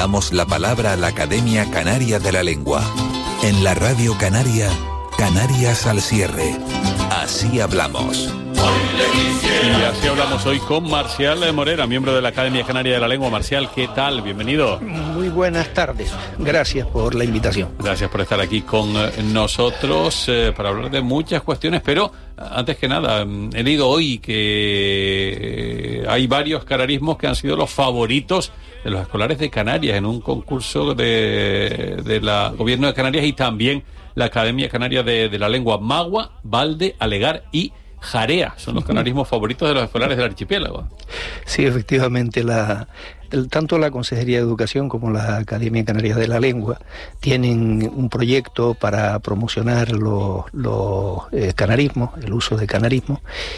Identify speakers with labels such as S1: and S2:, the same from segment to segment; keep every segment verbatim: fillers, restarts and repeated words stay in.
S1: Damos la palabra a la Academia Canaria de la Lengua. En la Radio Canaria, Canarias al cierre. Así hablamos.
S2: Y así hablamos hoy con Marcial Morera, miembro de la Academia Canaria de la Lengua. Marcial, ¿qué tal? Bienvenido.
S3: Muy buenas tardes. Gracias por la invitación.
S2: Gracias por estar aquí con nosotros eh, para hablar de muchas cuestiones, pero antes que nada, he leído hoy que hay varios canarismos que han sido los favoritos de los escolares de Canarias en un concurso de, de la Gobierno de Canarias y también la Academia Canaria de, de la Lengua. Magua, Balde, Alegar y Jarea son los canarismos favoritos de los escolares del archipiélago.
S3: Sí, efectivamente, la, el, tanto la Consejería de Educación como la Academia Canaria de la Lengua tienen un proyecto para promocionar los, los eh, canarismos, el uso de canarismos,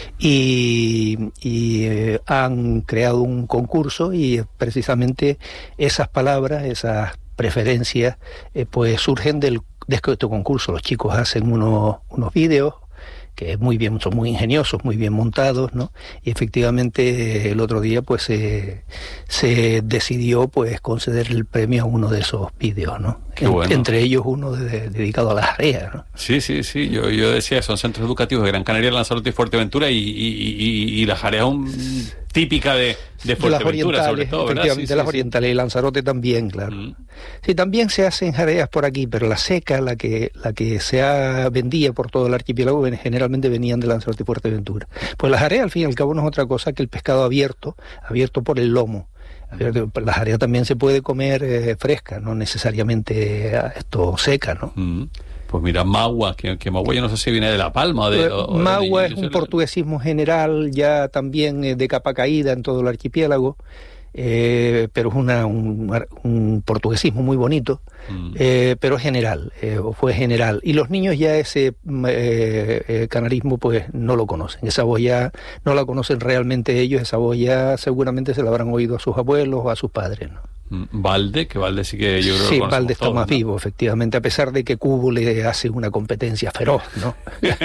S3: y, y eh, han creado un concurso y precisamente esas palabras, esas preferencias, eh, pues surgen del, de este concurso. Los chicos hacen unos, unos vídeos que muy bien, son muy ingeniosos, muy bien montados, ¿no? Y efectivamente el otro día pues eh, se decidió pues conceder el premio a uno de esos vídeos, ¿no? En, bueno. Entre ellos uno de, dedicado a la Jarea, ¿no?
S2: Sí, sí, sí, yo, yo decía, son centros educativos de Gran Canaria, Lanzarote y Fuerteventura, y, y, y, y la Jarea es un, típica de, de Fuerteventura, sobre todo, ¿verdad?
S3: Efectivamente,
S2: sí,
S3: las
S2: sí,
S3: orientales, sí. Y Lanzarote también, claro. Mm. Sí, también se hacen jareas por aquí, pero la seca, la que la que se ha, vendía por todo el archipiélago, generalmente venían de Lanzarote y Fuerteventura. Pues la jarea, al fin y al cabo, no es otra cosa que el pescado abierto, abierto por el lomo. La jarea también se puede comer eh, fresca, no necesariamente eh, esto seca, ¿no?
S2: Mm. Pues mira, Magua, que, que Magua yo no sé si viene de La Palma o de... O, o
S3: Magua
S2: de,
S3: es un portuguesismo general, ya también eh, de capa caída en todo el archipiélago, eh, pero es una, un, un portuguesismo muy bonito, mm. eh, pero general, eh, o fue general. Y los niños ya ese eh, eh, canarismo pues no lo conocen, esa voz ya no la conocen realmente ellos, esa voz ya seguramente se la habrán oído a sus abuelos o a sus padres, ¿no?
S2: Balde, que Balde sí que yo creo
S3: sí,
S2: que
S3: Balde está
S2: todos,
S3: más
S2: ¿no?
S3: vivo, efectivamente, a pesar de que Cubo le hace una competencia feroz, ¿no?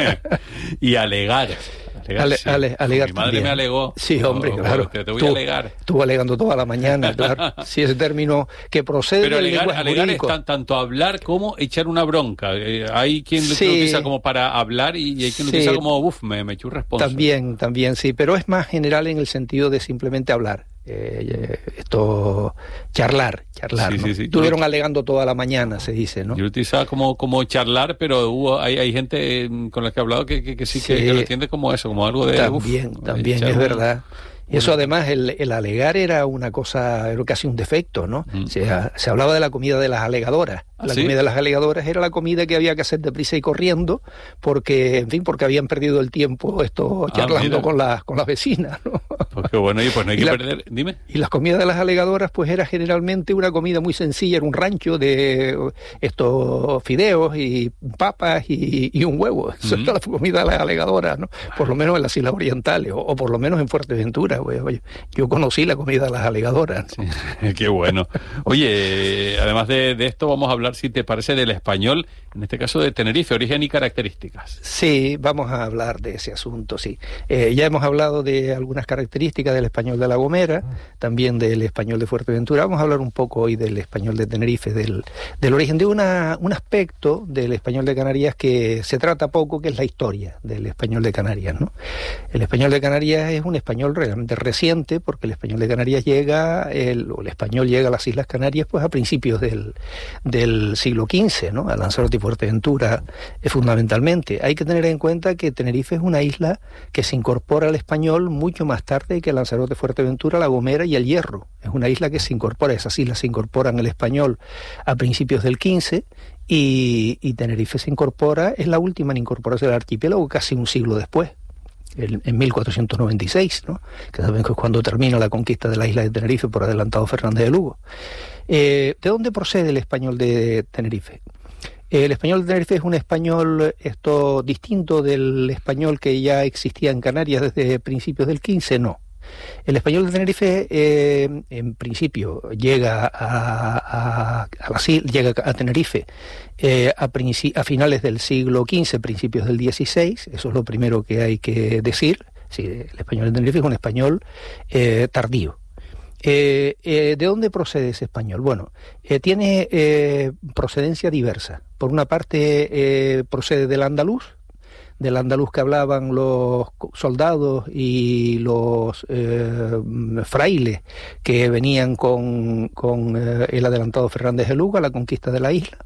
S2: Y Alegar. Alegar,
S3: ale,
S2: sí.
S3: ale, alegar
S2: Mi madre
S3: también.
S2: me alegó.
S3: Sí, hombre,
S2: oh,
S3: claro.
S2: Te, te voy
S3: tú,
S2: a alegar.
S3: Estuvo alegando toda la mañana, claro. Sí, ese término que procede
S2: Pero
S3: del
S2: alegar,
S3: lenguaje
S2: alegar es
S3: jurídico.
S2: tan, tanto hablar como echar una bronca. Eh, hay quien
S3: Sí.
S2: lo utiliza como para hablar y hay quien lo
S3: Sí.
S2: utiliza como, uff, me, me eché un responso.
S3: También, también, sí, pero es más general en el sentido de simplemente hablar. Eh, esto, charlar, charlar,
S2: Sí,
S3: ¿no?
S2: sí, sí.
S3: Estuvieron alegando toda la mañana, se dice, ¿no?
S2: Yo lo utilizaba como, como charlar, pero hubo, hay, hay gente eh, con la que he hablado que, que, que sí,
S3: Sí.
S2: Que, que lo entiende como eso, como algo de...
S3: También,
S2: uf,
S3: también,
S2: echar
S3: es
S2: un-
S3: verdad. Y eso además, el, el alegar era una cosa, era casi un defecto, ¿no?
S2: Mm.
S3: Se, se hablaba de la comida de las alegadoras.
S2: ¿Ah,
S3: La
S2: sí?
S3: comida de las alegadoras era la comida que había que hacer deprisa y corriendo, porque, en fin, porque habían perdido el tiempo esto charlando
S2: mira.
S3: con las con las vecinas, ¿no?
S2: Pues qué bueno, y pues no hay
S3: Y
S2: que
S3: la-
S2: perder... Dime.
S3: Y las comidas de las alegadoras, pues era generalmente una comida muy sencilla, era un rancho de estos fideos y papas y, y un huevo. Eso
S2: Mm.
S3: era la comida de las alegadoras, ¿no? Por lo menos en las Islas Orientales, o, o por lo menos en Fuerteventura. Oye, oye, yo conocí la comida de las alegadoras, ¿no?
S2: Sí, qué bueno. Oye, eh, además de, de esto vamos a hablar, si te parece, del español, en este caso de Tenerife, origen y características.
S3: Sí, vamos a hablar de ese asunto, sí. Eh, ya hemos hablado de algunas características del español de La Gomera, también del español de Fuerteventura. Vamos a hablar un poco hoy del español de Tenerife, del, del origen, de una, un aspecto del español de Canarias que se trata poco, que es la historia del español de Canarias, ¿no? El español de Canarias es un español realmente reciente, porque el español de Canarias llega, el, o el español llega a las Islas Canarias pues a principios del, del siglo quince, ¿no? A Lanzarote y Fuerteventura eh, fundamentalmente. Hay que tener en cuenta que Tenerife es una isla que se incorpora al español mucho más tarde que Lanzarote, Fuerteventura, La Gomera y El Hierro. Es una isla que se incorpora, esas islas se incorporan al español a principios del quince y, y Tenerife se incorpora, es la última en incorporarse al archipiélago casi un siglo después. En, en mil cuatrocientos noventa y seis, ¿no? Que saben que es cuando termina la conquista de la isla de Tenerife por adelantado Fernández de Lugo. Eh, ¿De dónde procede el español de Tenerife? El español de Tenerife es un español esto distinto del español que ya existía en Canarias desde principios del quince, no. El español de Tenerife, eh, en principio, llega a, a, a, la, llega a Tenerife eh, a, a finales del siglo quince, principios del dieciséis, eso es lo primero que hay que decir. Sí, el español de Tenerife es un español eh, tardío. Eh, eh, ¿De dónde procede ese español? Bueno, eh, tiene eh, procedencia diversa. Por una parte, eh, procede del andaluz, del andaluz que hablaban los soldados y los eh, frailes que venían con, con eh, el adelantado Fernández de Lugo a la conquista de la isla.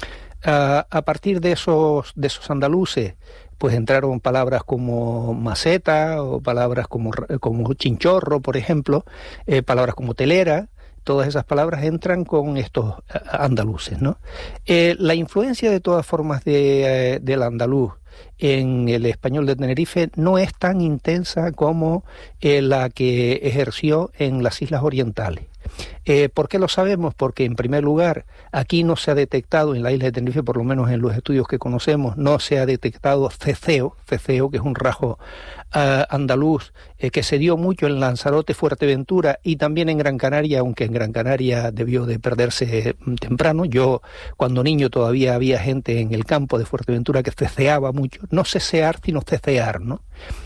S3: Uh, a partir de esos, de esos andaluces, pues entraron palabras como maceta o palabras como, como chinchorro, por ejemplo, eh, palabras como telera. Todas esas palabras entran con estos andaluces, ¿no? Eh, la influencia, de todas formas, de, eh, del andaluz en el español de Tenerife no es tan intensa como eh, la que ejerció en las Islas Orientales. Eh, ¿Por qué lo sabemos? Porque, en primer lugar, aquí no se ha detectado, en la isla de Tenerife, por lo menos en los estudios que conocemos, no se ha detectado ceceo, ceceo, que es un rasgo uh, andaluz, eh, que se dio mucho en Lanzarote, Fuerteventura y también en Gran Canaria, aunque en Gran Canaria debió de perderse temprano. Yo, cuando niño, todavía había gente en el campo de Fuerteventura que ceceaba mucho, no cesear, sino cecear, ¿no?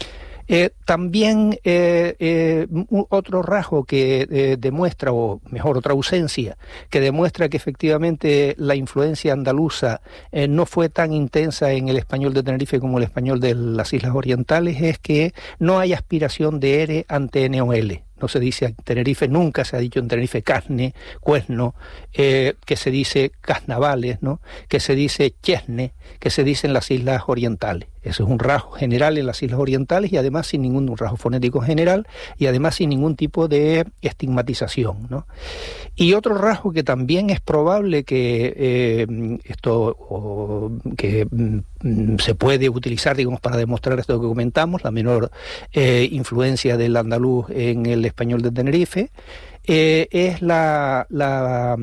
S3: Eh, también eh, eh, otro rasgo que eh, demuestra, o mejor, otra ausencia, que demuestra que efectivamente la influencia andaluza eh, no fue tan intensa en el español de Tenerife como el español de las Islas Orientales, es que no hay aspiración de ere ante ene o ele. No se dice en Tenerife, nunca se ha dicho en Tenerife casne, cuesno, eh, que se dice casnavales, ¿no? Que se dice chesne, que se dice en las Islas Orientales. Eso es un rasgo general en las Islas Orientales y además sin ningún un rasgo fonético general y además sin ningún tipo de estigmatización, ¿no? Y otro rasgo que también es probable que eh, esto o, que mm, se puede utilizar, digamos, para demostrar esto que comentamos, la menor eh, influencia del andaluz en el español de Tenerife, eh, es la, la,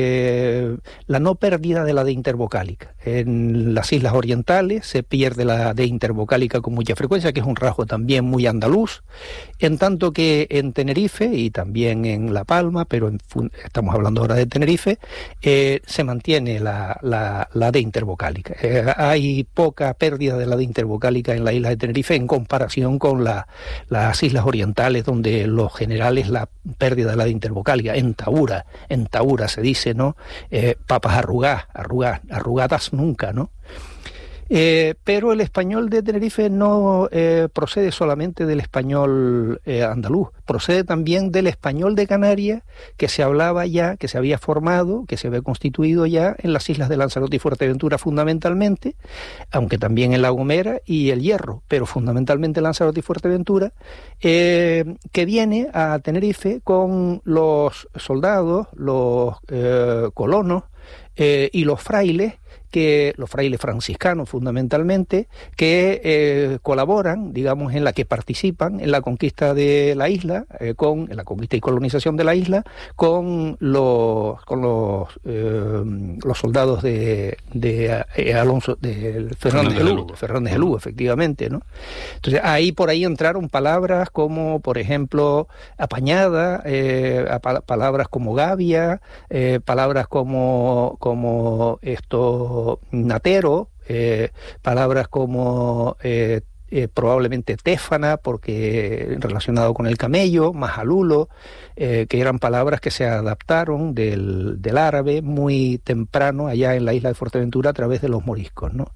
S3: eh, la no pérdida de la D intervocálica. En las Islas Orientales se pierde la D intervocálica con mucha frecuencia, que es un rasgo también muy andaluz, en tanto que en Tenerife y también en La Palma, pero en, estamos hablando ahora de Tenerife, eh, se mantiene la, la, la D intervocálica. Eh, hay poca pérdida de la D intervocálica en la isla de Tenerife en comparación con la, las Islas Orientales, donde lo general es la pérdida de la D intervocálica. En Taura, en Taura se dice, ¿no? Eh, papas arrugadas, arrugadas, arrugadas nunca, ¿no? Eh, pero el español de Tenerife no eh, procede solamente del español eh, andaluz, procede también del español de Canarias, que se hablaba ya, que se había formado, que se había constituido ya en las islas de Lanzarote y Fuerteventura fundamentalmente, aunque también en La Gomera y El Hierro, pero fundamentalmente Lanzarote y Fuerteventura, eh, que viene a Tenerife con los soldados, los eh, colonos eh, y los frailes, que los frailes franciscanos fundamentalmente, que eh, colaboran, digamos, en la que participan en la conquista de la isla, eh, con en la conquista y colonización de la isla, con los con los eh, los soldados de, de eh, Alonso, de Fernández de Lugo, Fernández de Lugo, efectivamente, ¿no? Entonces ahí por ahí entraron palabras como, por ejemplo, apañada, eh, palabras como gavia, eh, palabras como como esto natero, eh, palabras como eh, eh, probablemente téfana, porque relacionado con el camello, majalulo, eh, que eran palabras que se adaptaron del, del árabe muy temprano allá en la isla de Fuerteventura a través de los moriscos, ¿no?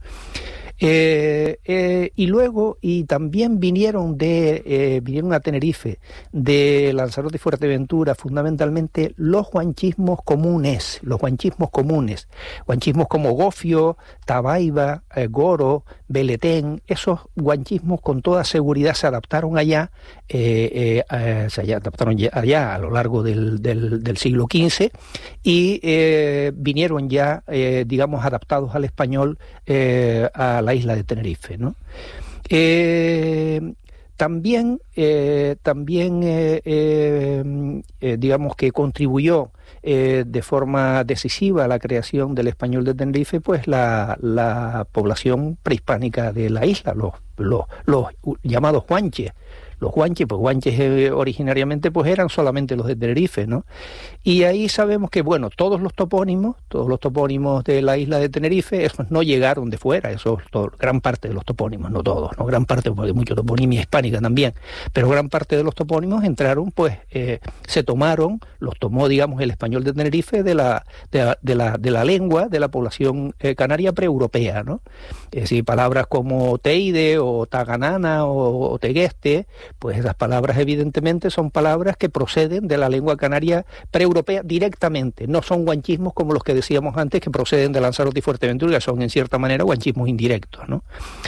S3: Eh, eh, y luego, y también vinieron de eh, vinieron a Tenerife de Lanzarote y Fuerteventura fundamentalmente los guanchismos comunes, los guanchismos comunes, guanchismos como gofio, tabaiba, eh, goro, beletén. Esos guanchismos con toda seguridad se adaptaron allá, eh, eh, eh, se adaptaron allá a lo largo del, del, del siglo quince y eh, vinieron ya, eh, digamos, adaptados al español eh, a la isla de Tenerife, ¿no? Eh, también, eh, también eh, eh, eh, digamos que contribuyó eh, de forma decisiva a la creación del español de Tenerife, pues la, la población prehispánica de la isla, los, los, los llamados guanches, los guanches, pues guanches eh, originariamente pues eran solamente los de Tenerife, ¿no? Y ahí sabemos que, bueno, todos los topónimos, todos los topónimos de la isla de Tenerife, esos no llegaron de fuera, esos, todo, gran parte de los topónimos, no todos, no gran parte, porque hay mucha toponimia hispánica también, pero gran parte de los topónimos entraron, pues, eh, se tomaron, los tomó, digamos, el español de Tenerife de la, de la, de la, de la lengua de la población eh, canaria preeuropea, ¿no? Es decir, palabras como teide o taganana o, o tegueste, pues esas palabras evidentemente son palabras que proceden de la lengua canaria preeuropea directamente, no son guanchismos como los que decíamos antes que proceden de Lanzarote y Fuerteventura, que son en cierta manera guanchismos indirectos, ¿no?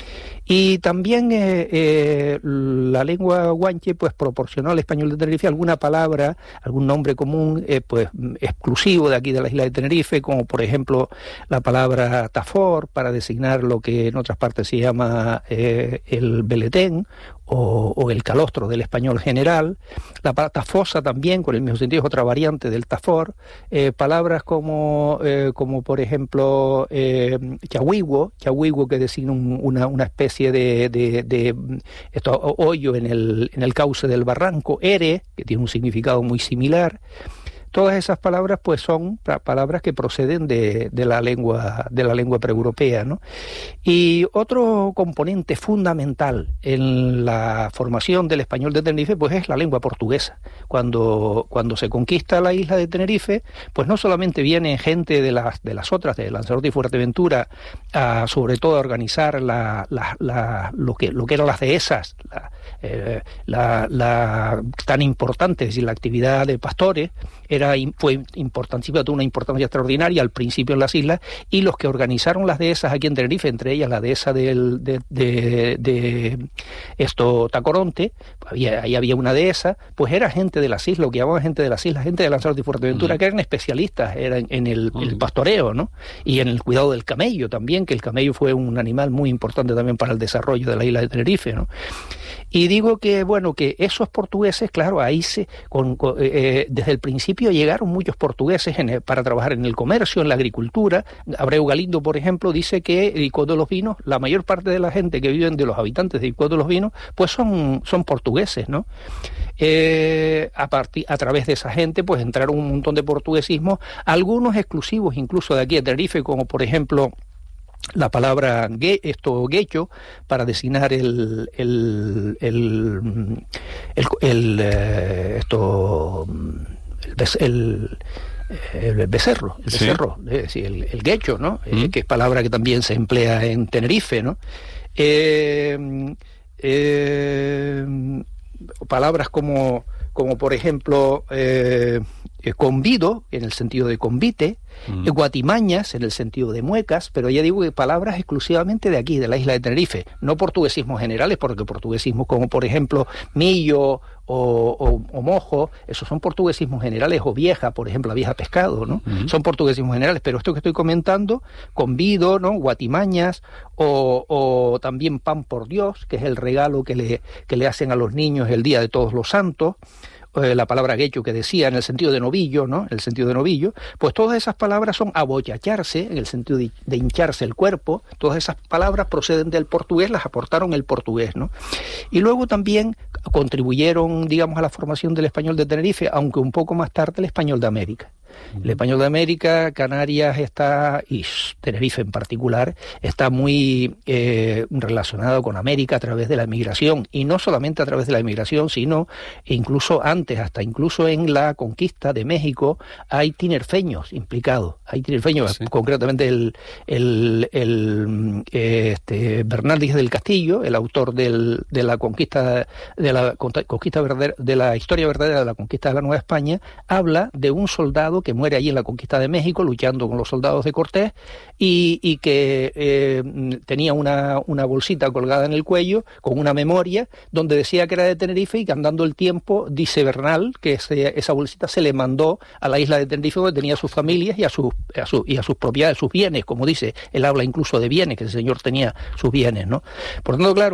S3: Y también eh, eh, la lengua guanche pues proporcionó al español de Tenerife alguna palabra, algún nombre común eh, pues exclusivo de aquí de la isla de Tenerife, como por ejemplo la palabra tafor para designar lo que en otras partes se llama eh, el beletén o, o el calostro del español general. La palabra tafosa también, con el mismo sentido, es otra variante del tafor. Eh, palabras como, eh, como por ejemplo eh, chahuigüo, chahuigüo que designa un, una, una especie de, de, de esto, hoyo en el, en el cauce del barranco, ere, que tiene un significado muy similar. Todas esas palabras pues son palabras que proceden de, de la lengua de la lengua preeuropea, ¿no? Y otro componente fundamental en la formación del español de Tenerife pues es la lengua portuguesa. Cuando, cuando se conquista la isla de Tenerife, pues no solamente viene gente de las de las otras, de Lanzarote y Fuerteventura, a, sobre todo a organizar la, la, la, lo que lo que eran las dehesas, la, eh, la, la tan importante, es decir, la actividad de pastores, era, fue importantísima, tuvo una importancia extraordinaria al principio en las islas, y los que organizaron las dehesas aquí en Tenerife, entre ellas la dehesa del, de, de, de esto Tacoronte, había, ahí había una dehesa, pues era gente de las islas, lo que llamaban gente de las islas, gente de Lanzarote y Fuerteventura, mm. que eran especialistas eran en el, mm. el pastoreo, ¿no? Y en el cuidado del camello también, que el camello fue un animal muy importante también para el desarrollo de la isla de Tenerife, ¿no? Y digo que, bueno, que esos portugueses, claro, ahí se, con, con, eh, desde el principio llegaron muchos portugueses en el, para trabajar en el comercio, en la agricultura. Abreu Galindo, por ejemplo, dice que Icod de los Vinos, la mayor parte de la gente que viven, de los habitantes de Icod de los Vinos, pues son, son portugueses, ¿no? Eh, a, partir, a través de esa gente, pues entraron un montón de portuguesismos, algunos exclusivos incluso de aquí de Tenerife, como por ejemplo la palabra gue, esto guecho para designar el el el, el, el eh, esto el, el, el becerro, el becerro, sí. Es decir, el, el guecho, ¿no? Mm. Eh, que es palabra que también se emplea en Tenerife, ¿no? Eh, eh, palabras como como por ejemplo eh, convido, en el sentido de convite, mm. guatimañas, en el sentido de muecas, pero ya digo que palabras exclusivamente de aquí, de la isla de Tenerife, no portuguesismos generales, porque portuguesismos como por ejemplo millo o, o, o mojo, esos son portuguesismos generales, o vieja, por ejemplo, la vieja pescado, ¿no? Mm. Son portuguesismos generales, pero esto que estoy comentando, convido, ¿no? Guatimañas, o, o también pan por Dios, que es el regalo que le, que le hacen a los niños el día de Todos los Santos, eh, la palabra guecho que decía, en el sentido de novillo, ¿no? En el sentido de novillo, pues todas esas palabras son abochacharse, en el sentido de, de hincharse el cuerpo, todas esas palabras proceden del portugués, las aportaron el portugués, ¿no? Y luego también contribuyeron, digamos, a la formación del español de Tenerife, aunque un poco más tarde el español de América. El español de América, Canarias está, y Tenerife en particular, está muy eh, relacionado con América a través de la emigración, y no solamente a través de la emigración, sino incluso antes, hasta incluso en la conquista de México, hay tinerfeños implicados, hay tinerfeños, sí. Concretamente el, el, el este, Bernal Díaz del Castillo, el autor del, de la conquista de la conquista verdadera, de la historia verdadera de la conquista de la Nueva España, habla de un soldado que muere allí en la conquista de México luchando con los soldados de Cortés y, y que eh, tenía una, una bolsita colgada en el cuello con una memoria donde decía que era de Tenerife, y que andando el tiempo, dice Bernal, que ese, esa bolsita se le mandó a la isla de Tenerife, donde tenía sus familias y a, sus, a, su, y a sus propiedades, sus bienes, como dice, él habla incluso de bienes, que el señor tenía sus bienes, ¿no? Por tanto, claro,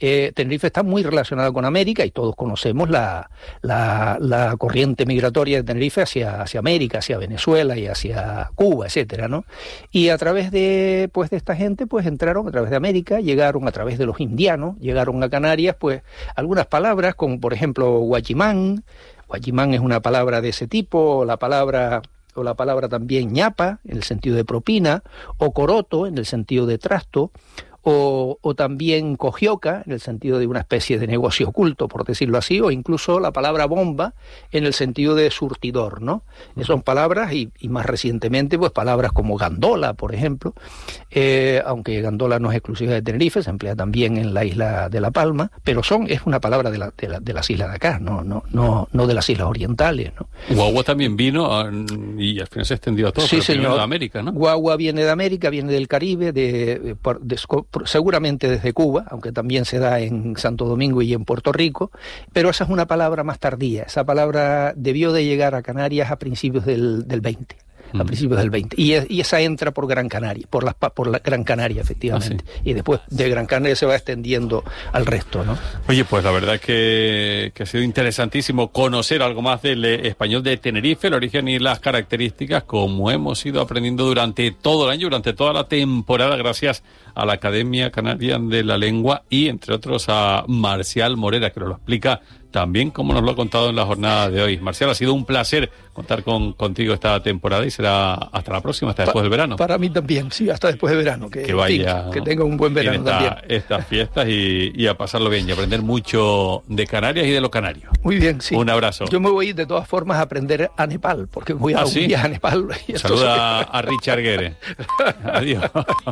S3: Eh, Tenerife está muy relacionada con América y todos conocemos la, la, la corriente migratoria de Tenerife hacia, hacia América, hacia Venezuela y hacia Cuba, etcétera, ¿no? Y a través de, pues, de esta gente, pues entraron a través de América, llegaron a través de los indianos, llegaron a Canarias, pues algunas palabras como por ejemplo guachimán. Guachimán es una palabra de ese tipo, la palabra... o la palabra también ñapa, en el sentido de propina, o coroto, en el sentido de trasto, o, o también cogioca, en el sentido de una especie de negocio oculto, por decirlo así, o incluso la palabra bomba, en el sentido de surtidor, ¿no? Uh-huh. Son palabras, y, y más recientemente, pues palabras como gandola, por ejemplo, eh, aunque gandola no es exclusiva de Tenerife, se emplea también en la isla de La Palma, pero son es una palabra de, la, de, la, de las islas de acá, no, no, no, no de las islas orientales, ¿no?
S2: Guagua también vino y al final se extendió a todo,
S3: sí,
S2: pero
S3: señor.
S2: De América, ¿no? Guagua
S3: viene de América, viene del Caribe, de, de, de, seguramente desde Cuba, aunque también se da en Santo Domingo y en Puerto Rico, pero esa es una palabra más tardía. Esa palabra debió de llegar a Canarias a principios del, del veinte. A principios del veinte. Y, y esa entra por Gran Canaria, por la, por la Gran Canaria, efectivamente. Ah, sí. Y después de Gran Canaria se va extendiendo al resto, ¿no?
S2: Oye, pues la verdad es que, que ha sido interesantísimo conocer algo más del español de Tenerife, el origen y las características, como hemos ido aprendiendo durante todo el año, durante toda la temporada, gracias a la Academia Canaria de la Lengua y, entre otros, a Marcial Morera, que nos lo explica también como nos lo ha contado en la jornada de hoy. Marcial, ha sido un placer contar con contigo esta temporada y será hasta la próxima, hasta después
S3: pa-
S2: del verano.
S3: Para mí también, sí, hasta después del verano. Que,
S2: que vaya,
S3: que tenga un buen verano
S2: esta,
S3: también.
S2: Estas fiestas y, y a pasarlo bien y aprender mucho de Canarias y de los canarios.
S3: Muy bien, sí.
S2: Un abrazo.
S3: Yo me voy de todas formas a aprender a Nepal, porque voy a
S2: ¿Ah,
S3: un
S2: sí?
S3: viaje a Nepal.
S2: Saluda a Richard Guerre. Adiós.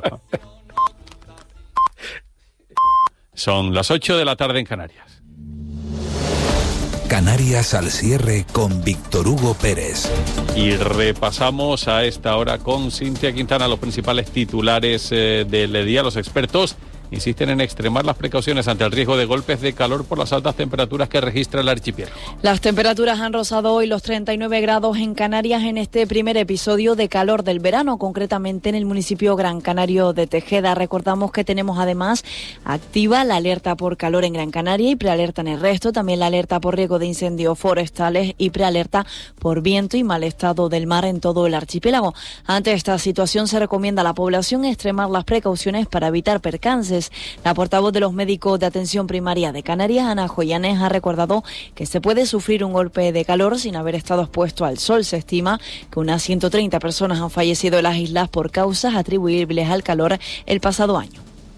S2: Son las ocho de la tarde en Canarias.
S1: Canarias al cierre con Víctor Hugo Pérez.
S2: Y repasamos a esta hora con Cintia Quintana los principales titulares eh, del día. Los expertos insisten en extremar las precauciones ante el riesgo de golpes de calor por las altas temperaturas que registra el archipiélago.
S4: Las temperaturas han rozado hoy los treinta y nueve grados en Canarias en este primer episodio de calor del verano, concretamente en el municipio Gran Canario de Tejeda. Recordamos que tenemos además activa la alerta por calor en Gran Canaria y prealerta en el resto, también la alerta por riesgo de incendios forestales y prealerta por viento y mal estado del mar en todo el archipiélago. Ante esta situación se recomienda a la población extremar las precauciones para evitar percances. La portavoz de los médicos de atención primaria de Canarias, Ana Joyanes, ha recordado que se puede sufrir un golpe de calor sin haber estado expuesto al sol. Se estima que unas ciento treinta personas han fallecido en las islas por causas atribuibles al calor el pasado año.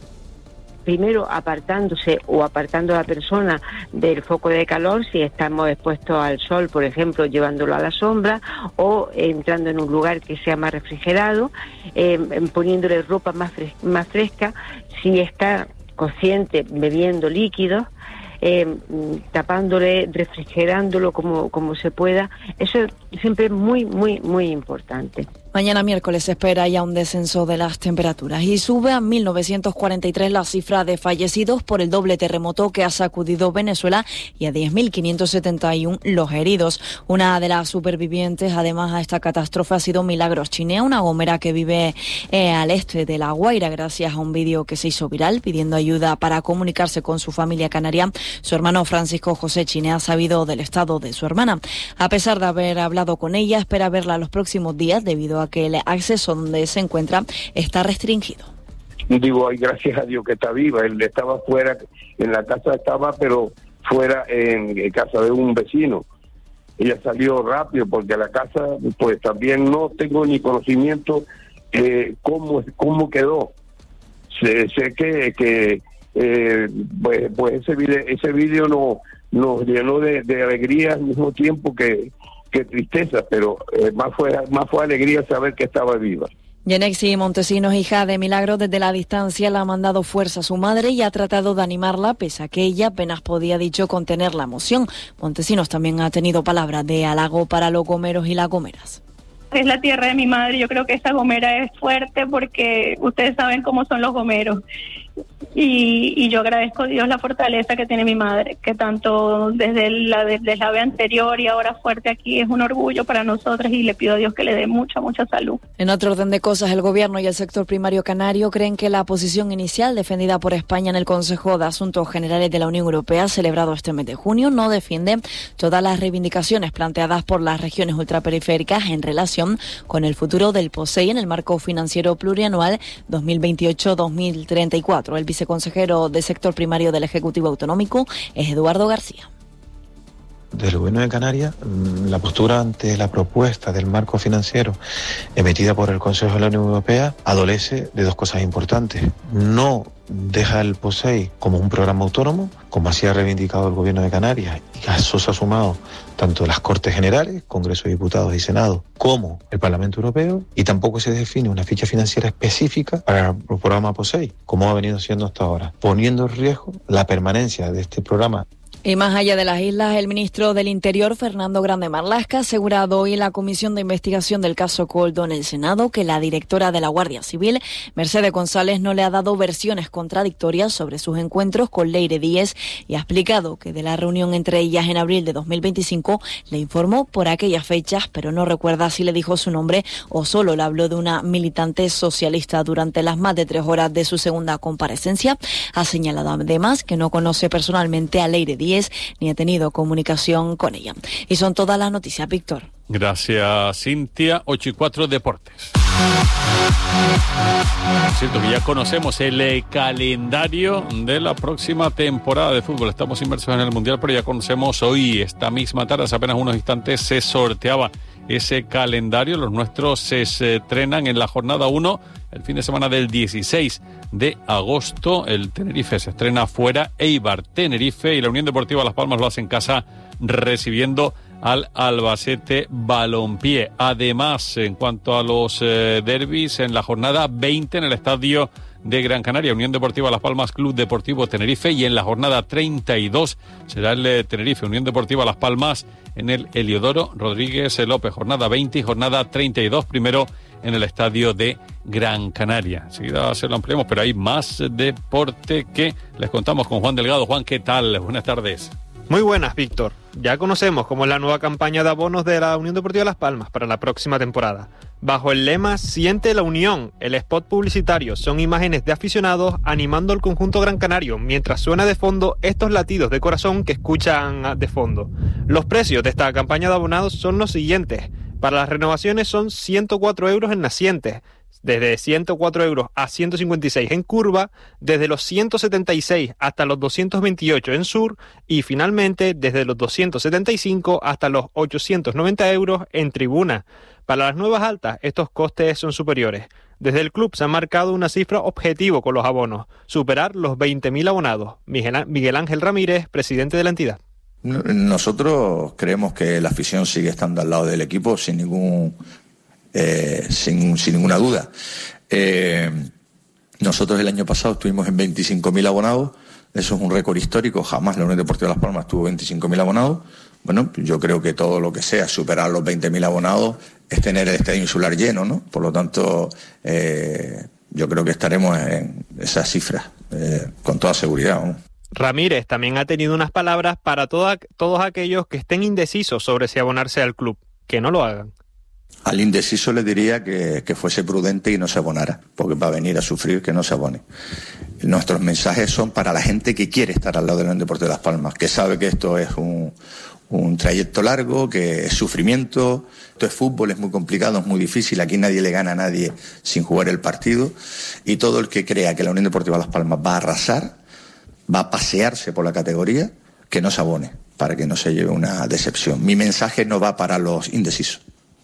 S5: Primero apartándose o apartando a la persona del foco de calor si estamos expuestos al sol, por ejemplo, llevándolo a la sombra o entrando en un lugar que sea más refrigerado, eh, poniéndole ropa más, fres- más fresca, si está consciente bebiendo líquidos, eh, tapándole, refrigerándolo como, como se pueda. Eso siempre es muy, muy, muy importante.
S4: Mañana miércoles se espera ya un descenso de las temperaturas y sube a mil novecientos cuarenta y tres la cifra de fallecidos por el doble terremoto que ha sacudido Venezuela y a diez mil quinientos setenta y uno los heridos. Una de las supervivientes, además, a esta catástrofe ha sido Milagros Chinea, una gomera que vive eh, al este de La Guaira. Gracias a un vídeo que se hizo viral pidiendo ayuda para comunicarse con su familia canaria, su hermano Francisco José Chinea ha sabido del estado de su hermana. A pesar de haber hablado con ella, espera verla los próximos días debido a que el acceso donde se encuentra está restringido.
S6: Digo, ay, gracias a Dios que está viva. Él estaba fuera, en la casa estaba, pero fuera en, en casa de un vecino. Ella salió rápido porque la casa, pues también no tengo ni conocimiento eh, cómo cómo quedó. Sé, sé que que eh, pues, pues ese video, ese video no, nos llenó de, de alegría al mismo tiempo que Qué tristeza, pero eh, más fue más fue alegría saber que estaba viva.
S4: Yenexi Montesinos, hija de Milagros, desde la distancia le ha mandado fuerza a su madre y ha tratado de animarla, pese a que ella apenas podía, dicho, contener la emoción. Montesinos también ha tenido palabras de halago para los gomeros y las gomeras.
S7: Es la tierra de mi madre, yo creo que esa gomera es fuerte porque ustedes saben cómo son los gomeros. Y, y yo agradezco a Dios la fortaleza que tiene mi madre, que tanto desde la, desde la vez anterior y ahora fuerte aquí es un orgullo para nosotros, y le pido a Dios que le dé mucha, mucha salud.
S4: En otro orden de cosas, el gobierno y el sector primario canario creen que la posición inicial defendida por España en el Consejo de Asuntos Generales de la Unión Europea, celebrado este mes de junio, no defiende todas las reivindicaciones planteadas por las regiones ultraperiféricas en relación con el futuro del POSEI en el marco financiero plurianual dos mil veintiocho a dos mil treinta y cuatro. El viceconsejero de sector primario del Ejecutivo Autonómico es Eduardo García.
S8: Del Gobierno de Canarias, la postura ante la propuesta del marco financiero emitida por el Consejo de la Unión Europea adolece de dos cosas importantes. No deja el POSEI como un programa autónomo, como así ha reivindicado el Gobierno de Canarias, y a eso se ha sumado tanto las Cortes Generales, Congreso de Diputados y Senado, como el Parlamento Europeo, y tampoco se define una ficha financiera específica para el programa POSEI, como ha venido siendo hasta ahora, poniendo en riesgo la permanencia de este programa.
S4: Y más allá de las islas, el ministro del Interior, Fernando Grande Marlaska, ha asegurado hoy en la Comisión de Investigación del caso Koldo en el Senado que la directora de la Guardia Civil, Mercedes González, no le ha dado versiones contradictorias sobre sus encuentros con Leire Díez, y ha explicado que de la reunión entre ellas en abril de dos mil veinticinco le informó por aquellas fechas, pero no recuerda si le dijo su nombre o solo le habló de una militante socialista durante las más de tres horas de su segunda comparecencia. Ha señalado además que no conoce personalmente a Leire Díez ni ha tenido comunicación con ella. Y son todas las noticias, Víctor.
S2: Gracias, Cintia. ocho y cuatro, Deportes. Es cierto que ya conocemos el eh, calendario de la próxima temporada de fútbol. Estamos inmersos en el Mundial, pero ya conocemos hoy, esta misma tarde, hace apenas unos instantes, se sorteaba ese calendario. Los nuestros se estrenan en la jornada uno, el fin de semana del dieciséis de agosto. El Tenerife se estrena fuera, Eibar Tenerife, y la Unión Deportiva Las Palmas lo hace en casa recibiendo al Albacete Balompié. Además, en cuanto a los eh, derbis, en la jornada veinte en el estadio de Gran Canaria, Unión Deportiva Las Palmas, Club Deportivo Tenerife, y en la jornada treinta y dos será el eh, Tenerife, Unión Deportiva Las Palmas en el Heliodoro Rodríguez López, jornada veinte y jornada treinta y dos, primero en el estadio de Gran Canaria. Enseguida se lo ampliamos, pero hay más deporte que les contamos con Juan Delgado. Juan, ¿qué tal? Buenas tardes.
S9: Muy buenas, Víctor. Ya conocemos cómo es la nueva campaña de abonos de la Unión Deportiva Las Palmas para la próxima temporada. Bajo el lema Siente la Unión, el spot publicitario son imágenes de aficionados animando al conjunto gran canario mientras suena de fondo estos latidos de corazón que escuchan de fondo. Los precios de esta campaña de abonados son los siguientes. Para las renovaciones son ciento cuatro euros en nacientes, desde ciento cuatro euros a ciento cincuenta y seis en curva, desde los ciento setenta y seis hasta los doscientos veintiocho en sur, y finalmente desde los doscientos setenta y cinco hasta los ochocientos noventa euros en tribuna. Para las nuevas altas, estos costes son superiores. Desde el club se ha marcado una cifra objetivo con los abonos, superar los veinte mil abonados. Miguel Ángel Ramírez, presidente de la entidad.
S10: Nosotros creemos que la afición sigue estando al lado del equipo sin ningún eh, sin, sin ninguna duda. Eh, nosotros el año pasado estuvimos en veinticinco mil abonados, eso es un récord histórico, jamás la Unión Deportiva Las Palmas tuvo veinticinco mil abonados. Bueno, yo creo que todo lo que sea superar los veinte mil abonados es tener el estadio insular lleno, ¿no? Por lo tanto, eh, yo creo que estaremos en esas cifras eh, con toda seguridad, ¿no?
S9: Ramírez también ha tenido unas palabras para toda, todos aquellos que estén indecisos sobre si abonarse al club, que no lo hagan.
S10: Al indeciso le diría que, que fuese prudente y no se abonara, porque va a venir a sufrir que no se abone. Nuestros mensajes son para la gente que quiere estar al lado del Deporte de Las Palmas, que sabe que esto es un, un trayecto largo, que es sufrimiento, esto es fútbol, es muy complicado, es muy difícil, aquí nadie le gana a nadie sin jugar el partido, y todo el que crea que la Unión Deportiva Las Palmas va a arrasar, va a pasearse por la categoría, que no se abone, para que no se lleve una decepción. Mi mensaje no va para los indecisos.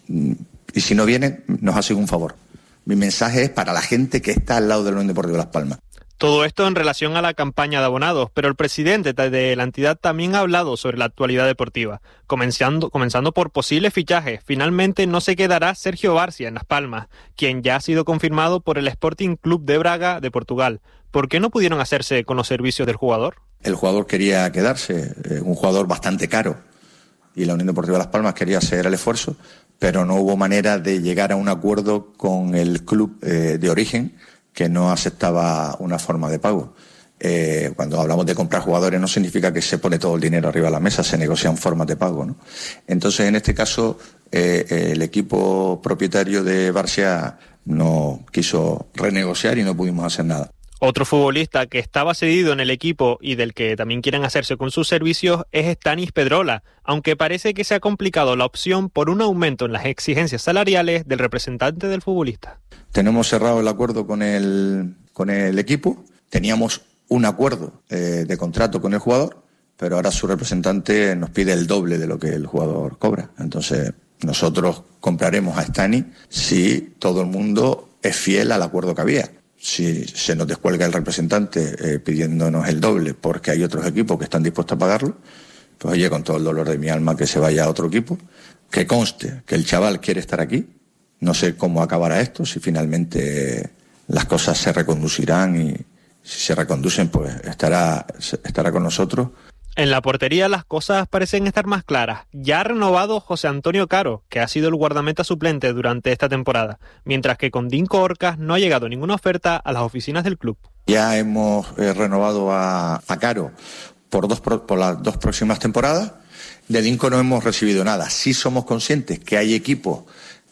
S10: Y si no vienen, nos hacen un favor. Mi mensaje es para la gente que está al lado de la Unión Deportiva Las Palmas.
S9: Todo esto en relación a la campaña de abonados, pero el presidente de la entidad también ha hablado sobre la actualidad deportiva, comenzando, comenzando por posibles fichajes. Finalmente no se quedará Sergio Barcia en Las Palmas, quien ya ha sido confirmado por el Sporting Club de Braga de Portugal. ¿Por qué no pudieron hacerse con los servicios del jugador?
S10: El jugador quería quedarse, eh, un jugador bastante caro, y la Unión Deportiva Las Palmas quería hacer el esfuerzo, pero no hubo manera de llegar a un acuerdo con el club eh, de origen, que no aceptaba una forma de pago. Eh, cuando hablamos de comprar jugadores no significa que se pone todo el dinero arriba de la mesa, se negocian formas de pago, ¿no? Entonces, en este caso, eh, eh, el equipo propietario de Barça no quiso renegociar y no pudimos hacer nada.
S9: Otro futbolista que estaba cedido en el equipo y del que también quieren hacerse con sus servicios es Stanis Pedrola, aunque parece que se ha complicado la opción por un aumento en las exigencias salariales del representante del futbolista.
S10: Tenemos cerrado el acuerdo con el, con el equipo, teníamos un acuerdo eh, de contrato con el jugador, pero ahora su representante nos pide el doble de lo que el jugador cobra. Entonces, nosotros compraremos a Stanis si todo el mundo es fiel al acuerdo que había. Si se nos descuelga el representante eh, pidiéndonos el doble porque hay otros equipos que están dispuestos a pagarlo, pues oye, con todo el dolor de mi alma que se vaya a otro equipo, que conste que el chaval quiere estar aquí, no sé cómo acabará esto, si finalmente las cosas se reconducirán y si se reconducen pues estará, estará con nosotros.
S9: En la portería las cosas parecen estar más claras. Ya ha renovado José Antonio Caro, que ha sido el guardameta suplente durante esta temporada, mientras que con Dinko Orcas no ha llegado ninguna oferta a las oficinas del club.
S10: Ya hemos eh, renovado a, a Caro por, dos, por las dos próximas temporadas. De Dinko no hemos recibido nada. Sí somos conscientes que hay equipos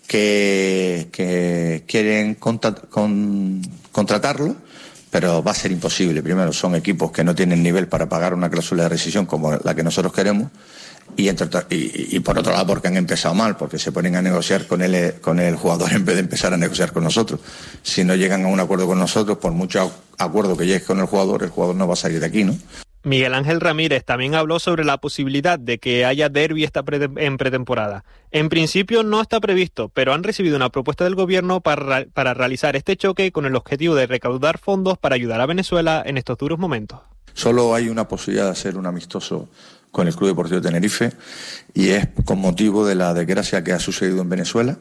S10: que, que quieren contra, con, contratarlo, pero va a ser imposible. Primero, son equipos que no tienen nivel para pagar una cláusula de rescisión como la que nosotros queremos, y, entre, y, y por otro lado porque han empezado mal, porque se ponen a negociar con el, con el jugador en vez de empezar a negociar con nosotros. Si no llegan a un acuerdo con nosotros, por mucho acuerdo que llegues con el jugador, el jugador no va a salir de aquí, ¿no?
S9: Miguel Ángel Ramírez también habló sobre la posibilidad de que haya derbi esta pre en pretemporada. En principio no está previsto, pero han recibido una propuesta del gobierno para, para realizar este choque con el objetivo de recaudar fondos para ayudar a Venezuela en estos duros momentos.
S10: Solo hay una posibilidad de hacer un amistoso con el Club Deportivo Tenerife y es con motivo de la desgracia que ha sucedido en Venezuela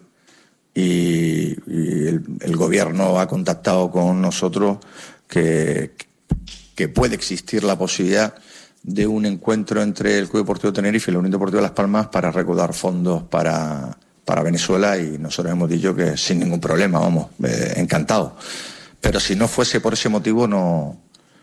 S10: y, y el, el gobierno ha contactado con nosotros que... que puede existir la posibilidad de un encuentro entre el Club Deportivo Tenerife y la Unión Deportiva Las Palmas para recaudar fondos para, para Venezuela, y nosotros hemos dicho que sin ningún problema, vamos, eh, encantado. Pero si no fuese por ese motivo, no,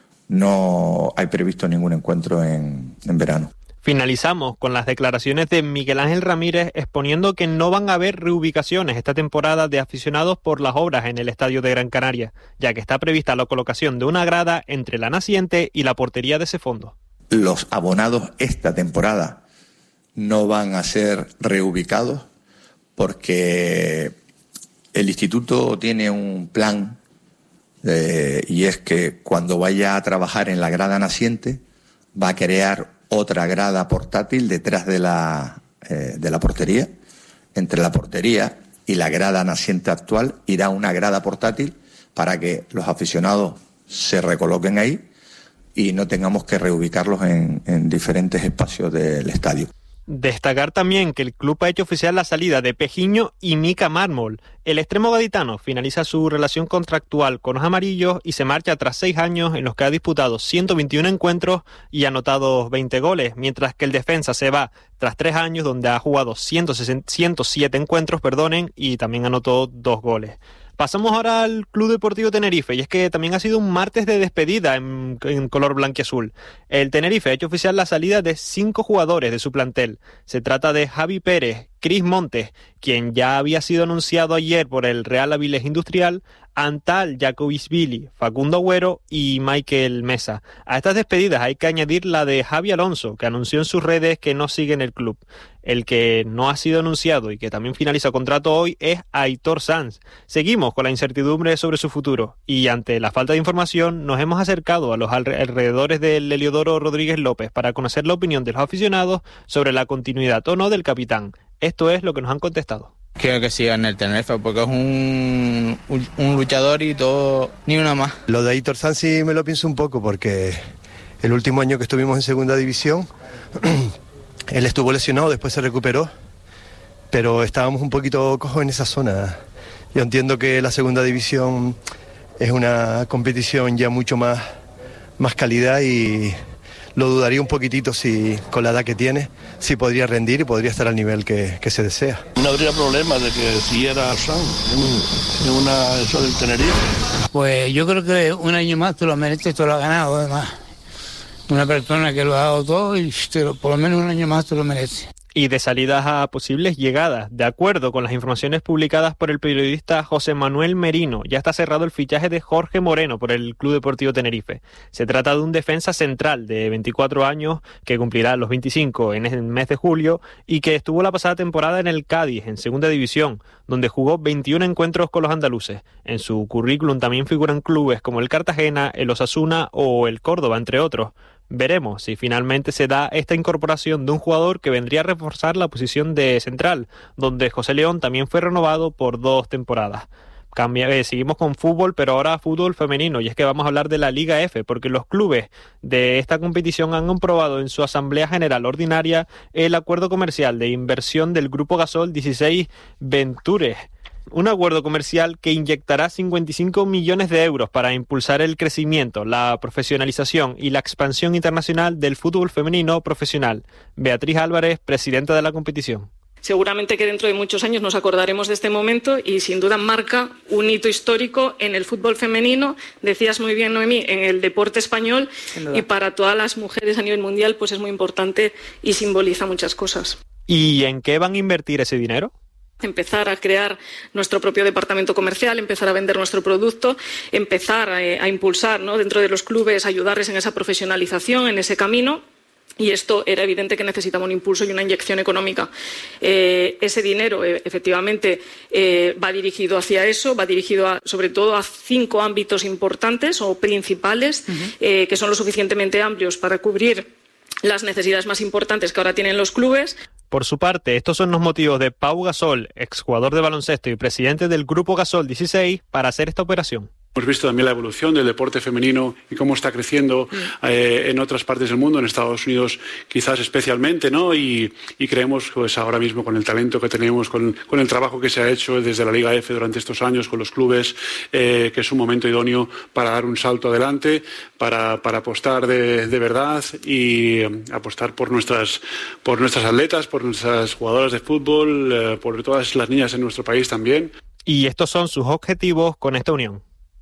S10: no hay previsto ningún encuentro en, en verano.
S9: Finalizamos con las declaraciones de Miguel Ángel Ramírez exponiendo que no van a haber reubicaciones esta temporada de aficionados por las obras en el estadio de Gran Canaria, ya que está prevista la colocación de una grada entre la naciente y la portería de ese fondo.
S10: Los abonados esta temporada no van a ser reubicados porque el instituto tiene un plan eh, y es que cuando vaya a trabajar en la grada naciente va a crear otra grada portátil detrás de la, eh, de la portería. Entre la portería y la grada naciente actual irá una grada portátil para que los aficionados se recoloquen ahí y no tengamos que reubicarlos en, en diferentes espacios del estadio.
S9: Destacar también que el club ha hecho oficial la salida de Pejiño y Mica Mármol. El extremo gaditano finaliza su relación contractual con los amarillos y se marcha tras seis años en los que ha disputado ciento veintiún encuentros y anotado veinte goles, mientras que el defensa se va tras tres años donde ha jugado ciento siete encuentros, perdonen, y también anotó dos goles. Pasamos ahora al Club Deportivo Tenerife, y es que también ha sido un martes de despedida en, en color blanquiazul. El Tenerife ha hecho oficial la salida de cinco jugadores de su plantel. Se trata de Javi Pérez, Cris Montes, quien ya había sido anunciado ayer por el Real Avilés Industrial, Antal Jacobisvili, Facundo Agüero y Michael Mesa. A estas despedidas hay que añadir la de Javi Alonso, que anunció en sus redes que no sigue en el club. El que no ha sido anunciado y que también finaliza contrato hoy es Aitor Sanz. Seguimos con la incertidumbre sobre su futuro y ante la falta de información nos hemos acercado a los alrededores del Heliodoro Rodríguez López para conocer la opinión de los aficionados sobre la continuidad o no del capitán. Esto es lo que nos han contestado.
S11: Quiero que siga en el Tenerife porque es un, un, un luchador y todo, ni una más.
S12: Lo de Aitor Sanz sí me lo pienso un poco porque el último año que estuvimos en segunda división él estuvo lesionado, después se recuperó, pero estábamos un poquito cojos en esa zona. Yo entiendo que la segunda división es una competición ya mucho más, más calidad y lo dudaría un poquitito si con la edad que tiene, si podría rendir y podría estar al nivel que, que se desea.
S13: No habría problema de que siguiera Sanz en una eso del Tenerife. Pues yo creo que un año más tú lo mereces, tú lo has ganado, además. Una persona que lo ha dado todo y te lo, por lo menos un año más tú lo mereces.
S9: Y de salidas a posibles llegadas. De acuerdo con las informaciones publicadas por el periodista José Manuel Merino, ya está cerrado el fichaje de Jorge Moreno por el Club Deportivo Tenerife. Se trata de un defensa central de veinticuatro años que cumplirá los veinticinco en el mes de julio y que estuvo la pasada temporada en el Cádiz, en segunda división, donde jugó veintiún encuentros con los andaluces. En su currículum también figuran clubes como el Cartagena, el Osasuna o el Córdoba, entre otros. Veremos si finalmente se da esta incorporación de un jugador que vendría a reforzar la posición de central, donde José León también fue renovado por dos temporadas. Cambia, eh, seguimos con fútbol, pero ahora fútbol femenino, y es que vamos a hablar de la Liga F, porque los clubes de esta competición han aprobado en su Asamblea General Ordinaria el acuerdo comercial de inversión del Grupo Gasol dieciséis Ventures. Un acuerdo comercial que inyectará cincuenta y cinco millones de euros para impulsar el crecimiento, la profesionalización y la expansión internacional del fútbol femenino profesional. Beatriz Álvarez, presidenta de la competición.
S14: Seguramente que dentro de muchos años nos acordaremos de este momento y sin duda marca un hito histórico en el fútbol femenino, decías muy bien, Noemí, en el deporte español, y para todas las mujeres a nivel mundial pues es muy importante y simboliza muchas cosas.
S9: ¿Y en qué van a invertir ese dinero?
S14: Empezar a crear nuestro propio departamento comercial, empezar a vender nuestro producto, empezar a, a impulsar, ¿no?, dentro de los clubes, ayudarles en esa profesionalización, en ese camino. Y esto era evidente que necesitaba un impulso y una inyección económica. Eh, ese dinero, eh, efectivamente, eh, va dirigido hacia eso, va dirigido a, sobre todo a cinco ámbitos importantes o principales, uh-huh. eh, que son lo suficientemente amplios para cubrir las necesidades más importantes que ahora tienen los clubes.
S9: Por su parte, estos son los motivos de Pau Gasol, exjugador de baloncesto y presidente del Grupo Gasol dieciséis, para hacer esta operación.
S15: Hemos visto también la evolución del deporte femenino y cómo está creciendo eh, en otras partes del mundo, en Estados Unidos quizás especialmente, ¿no? Y, y creemos, pues ahora mismo, con el talento que tenemos, con, con el trabajo que se ha hecho desde la Liga F durante estos años, con los clubes, eh, que es un momento idóneo para dar un salto adelante, para, para apostar de, de verdad y eh, apostar por nuestras, por nuestras atletas, por nuestras jugadoras de fútbol, eh, por todas las niñas en nuestro país también.
S9: Y estos son sus objetivos con esta unión.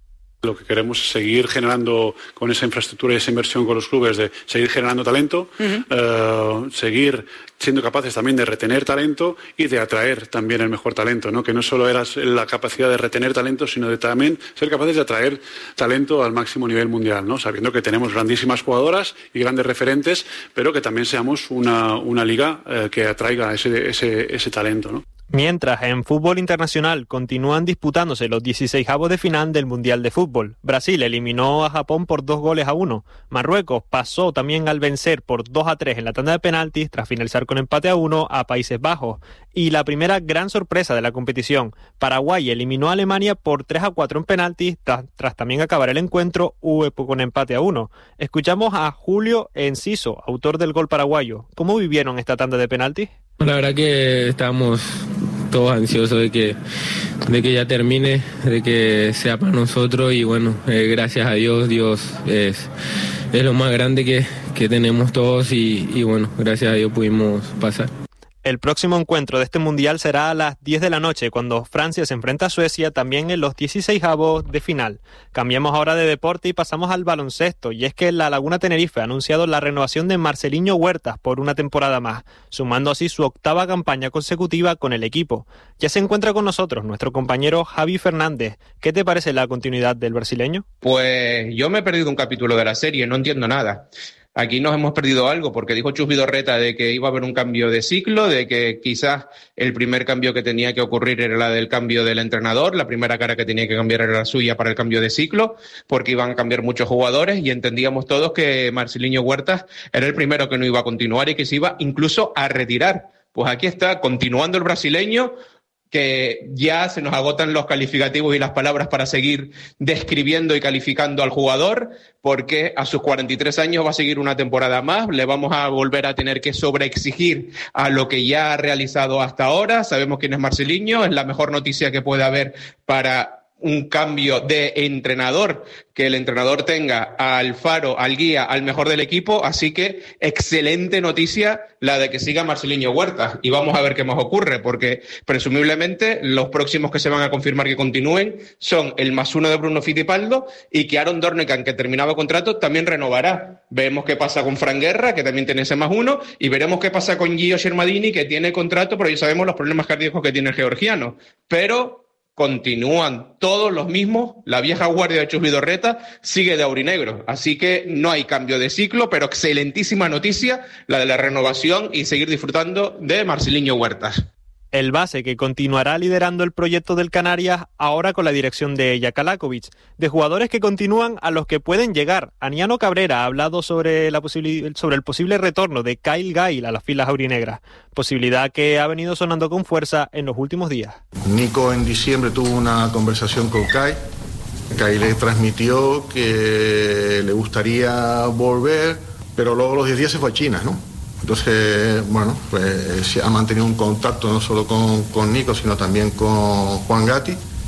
S15: Lo que queremos es seguir generando con esa infraestructura y esa inversión con los clubes, de seguir generando talento, uh-huh. uh, seguir siendo capaces también de retener talento y de atraer también el mejor talento, ¿no? Que no solo era la capacidad de retener talento, sino de también ser capaces de atraer talento al máximo nivel mundial, ¿no? Sabiendo que tenemos grandísimas jugadoras y grandes referentes, pero que también seamos una, una liga uh, que atraiga ese, ese, ese talento, ¿no?
S9: Mientras, en fútbol internacional continúan disputándose los dieciseisavos de final del Mundial de Fútbol. Brasil eliminó a Japón por dos goles a uno. Marruecos pasó también al vencer por dos a tres en la tanda de penaltis tras finalizar con empate a uno a Países Bajos. Y la primera gran sorpresa de la competición, Paraguay eliminó a Alemania por tres a cuatro en penaltis tras, tras también acabar el encuentro con empate a uno. Escuchamos a Julio Enciso, autor del gol paraguayo. ¿Cómo vivieron esta tanda de penaltis?
S16: La verdad que estábamos todos ansiosos de que, de que ya termine, de que sea para nosotros y bueno, eh, gracias a Dios, Dios es, es lo más grande que, que tenemos todos y, y bueno, gracias a Dios pudimos pasar.
S9: El próximo encuentro de este Mundial será a las diez de la noche, cuando Francia se enfrenta a Suecia, también en los dieciseisavos de final. Cambiamos ahora de deporte y pasamos al baloncesto, y es que la Laguna Tenerife ha anunciado la renovación de Marceliño Huertas por una temporada más, sumando así su octava campaña consecutiva con el equipo. Ya se encuentra con nosotros nuestro compañero Javi Fernández. ¿Qué te parece la continuidad del brasileño?
S17: Pues yo me he perdido un capítulo de la serie, no entiendo nada. Aquí nos hemos perdido algo, porque dijo Chus Vidorreta de que iba a haber un cambio de ciclo, de que quizás el primer cambio que tenía que ocurrir era la del cambio del entrenador, la primera cara que tenía que cambiar era la suya para el cambio de ciclo, porque iban a cambiar muchos jugadores y entendíamos todos que Marceliño Huertas era el primero que no iba a continuar y que se iba incluso a retirar. Pues aquí está, continuando el brasileño, que ya se nos agotan los calificativos y las palabras para seguir describiendo y calificando al jugador, porque a sus cuarenta y tres años va a seguir una temporada más, le vamos a volver a tener que sobreexigir a lo que ya ha realizado hasta ahora. Sabemos quién es Marceliño, es la mejor noticia que puede haber para un cambio de entrenador, que el entrenador tenga al faro, al guía, al mejor del equipo, así que excelente noticia la de que siga Marceliño Huertas, y vamos a ver qué más ocurre, porque presumiblemente los próximos que se van a confirmar que continúen son el más uno de Bruno Fittipaldo y que Aaron Dornekan, que terminaba contrato, también renovará. Veremos qué pasa con Fran Guerra, que también tiene ese más uno, y veremos qué pasa con Gio Shermadini, que tiene contrato, pero ya sabemos los problemas cardíacos que tiene el georgiano, pero continúan todos los mismos, la vieja guardia de Chus Vidorreta sigue de aurinegro, así que no hay cambio de ciclo, pero excelentísima noticia la de la renovación y seguir disfrutando de Marceliño Huertas.
S9: El base que continuará liderando el proyecto del Canarias ahora con la dirección de Jaka Lakovic. De jugadores que continúan a los que pueden llegar. Aniano Cabrera ha hablado sobre, la posibil- sobre el posible retorno de Kyle Gayle a las filas aurinegras, posibilidad que ha venido sonando con fuerza en los últimos días.
S18: Nico en diciembre tuvo una conversación con Kyle. Kyle le transmitió que le gustaría volver, pero luego los diez días se fue a China, ¿no? Entonces, bueno, pues se ha mantenido un contacto no solo con, con Nico, sino también con Juan Gatti.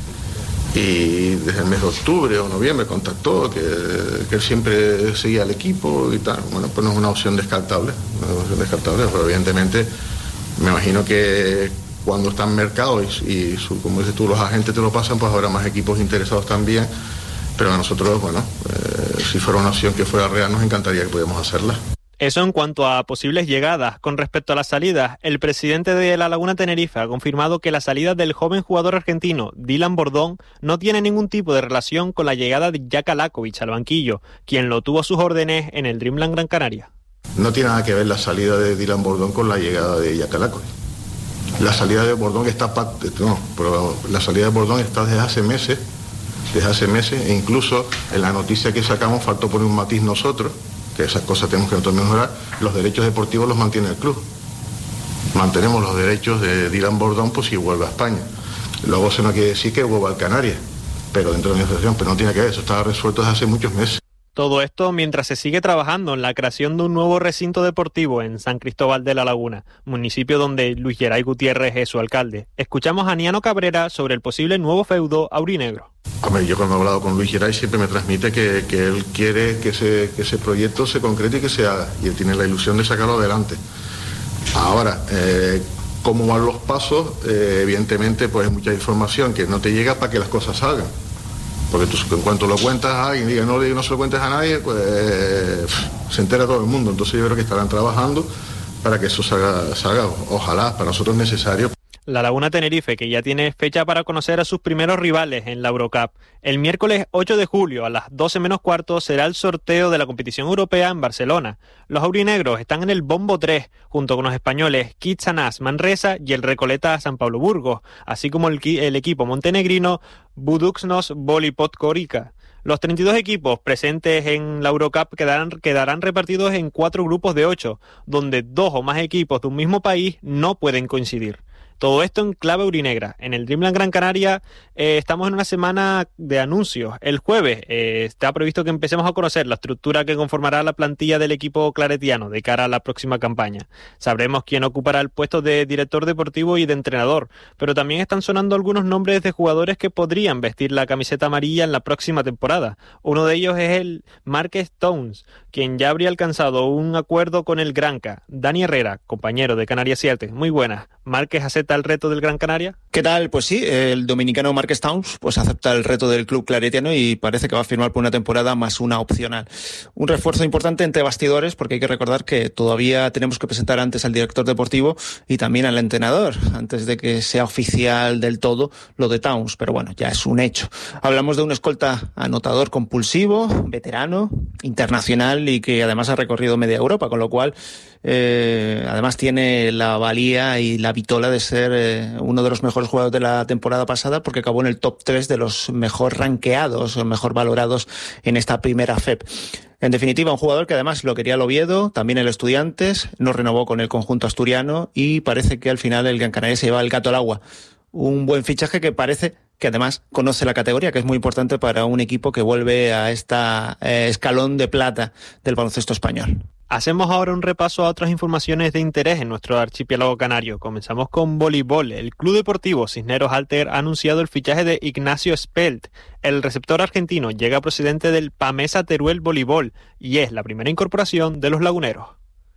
S18: Y desde el mes de octubre o noviembre contactó que, que él siempre seguía al equipo y tal. Bueno, pues no es una opción descartable, no es una opción descartable, pero evidentemente me imagino que cuando está en mercado y, y su, como dices tú, los agentes te lo pasan, pues habrá más equipos interesados también. Pero a nosotros, bueno, eh, si fuera una opción que fuera real, nos encantaría que pudiéramos hacerla.
S9: Eso en cuanto a posibles llegadas. Con respecto a las salidas, el presidente de La Laguna Tenerife ha confirmado que la salida del joven jugador argentino Dylan Bordón no tiene ningún tipo de relación con la llegada de Jaka Lakovic al banquillo, quien lo tuvo a sus órdenes en el Dreamland Gran Canaria.
S18: No tiene nada que ver la salida de Dylan Bordón con la llegada de Jaka Lakovic. La salida de Bordón está no, pero la salida de Bordón está desde hace meses, desde hace meses, e incluso en la noticia que sacamos faltó poner un matiz nosotros, que esas cosas tenemos que nosotros mejorar. Los derechos deportivos los mantiene el club. Mantenemos los derechos de Dylan Bordón, pues si vuelve a España. Luego eso no quiere decir que vuelva al Canarias, pero dentro de la asociación, pero no tiene que ver, eso estaba resuelto desde hace muchos meses.
S9: Todo esto mientras se sigue trabajando en la creación de un nuevo recinto deportivo en San Cristóbal de la Laguna, municipio donde Luis Geray Gutiérrez es su alcalde. Escuchamos a Aniano Cabrera sobre el posible nuevo feudo aurinegro.
S18: Hombre, yo cuando he hablado con Luis Geray siempre me transmite que, que él quiere que ese, que ese proyecto se concrete y que se haga, y él tiene la ilusión de sacarlo adelante. Ahora, eh, cómo van los pasos, eh, evidentemente pues hay mucha información que no te llega para que las cosas salgan. Porque tú, en cuanto lo cuentas a alguien y diga no, no se lo cuentes a nadie, pues eh, se entera todo el mundo. Entonces yo creo que estarán trabajando para que eso salga, salga. Ojalá, para nosotros es necesario.
S9: La Laguna Tenerife, que ya tiene fecha para conocer a sus primeros rivales en la Eurocup. El miércoles ocho de julio a las doce menos cuarto será el sorteo de la competición europea en Barcelona. Los aurinegros están en el bombo tres, junto con los españoles Kitsanas Manresa y el Recoleta San Pablo Burgos, así como el, el equipo montenegrino Budućnost Voli Podgorica. Los treinta y dos equipos presentes en la Eurocup quedarán, quedarán repartidos en cuatro grupos de ocho, donde dos o más equipos de un mismo país no pueden coincidir. Todo esto en clave aurinegra. En el Dreamland Gran Canaria eh, estamos en una semana de anuncios. El jueves eh, está previsto que empecemos a conocer la estructura que conformará la plantilla del equipo claretiano de cara a la próxima campaña. Sabremos quién ocupará el puesto de director deportivo y de entrenador, pero también están sonando algunos nombres de jugadores que podrían vestir la camiseta amarilla en la próxima temporada. Uno de ellos es el Marques Towns, quien ya habría alcanzado un acuerdo con el Granca. Dani Herrera, compañero de Canarias siete. Muy buenas. Marques acepta el reto del Gran Canaria.
S19: ¿Qué tal? Pues sí, el dominicano Marques Towns pues acepta el reto del club claretiano y parece que va a firmar por una temporada más una opcional. Un refuerzo importante entre bastidores, porque hay que recordar que todavía tenemos que presentar antes al director deportivo y también al entrenador, antes de que sea oficial del todo lo de Towns, pero bueno, ya es un hecho. Hablamos de un escolta anotador compulsivo, veterano, internacional y que además ha recorrido media Europa, con lo cual eh, además tiene la valía y la vitola de ser eh, uno de los mejores jugadores de la temporada pasada, porque acabó en el top tres de los mejor rankeados o mejor valorados en esta primera F E P. En definitiva, un jugador que además lo quería el Oviedo, también el Estudiantes, no renovó con el conjunto asturiano y parece que al final el Gran Canaria se lleva el gato al agua. Un buen fichaje que parece que además conoce la categoría, que es muy importante para un equipo que vuelve a esta eh, escalón de plata del baloncesto español.
S9: Hacemos ahora un repaso a otras informaciones de interés en nuestro archipiélago canario. Comenzamos con voleibol. El Club Deportivo Cisneros Alter ha anunciado el fichaje de Ignacio Spelt. El receptor argentino llega procedente del Pamesa Teruel Voleibol y es la primera incorporación de los laguneros.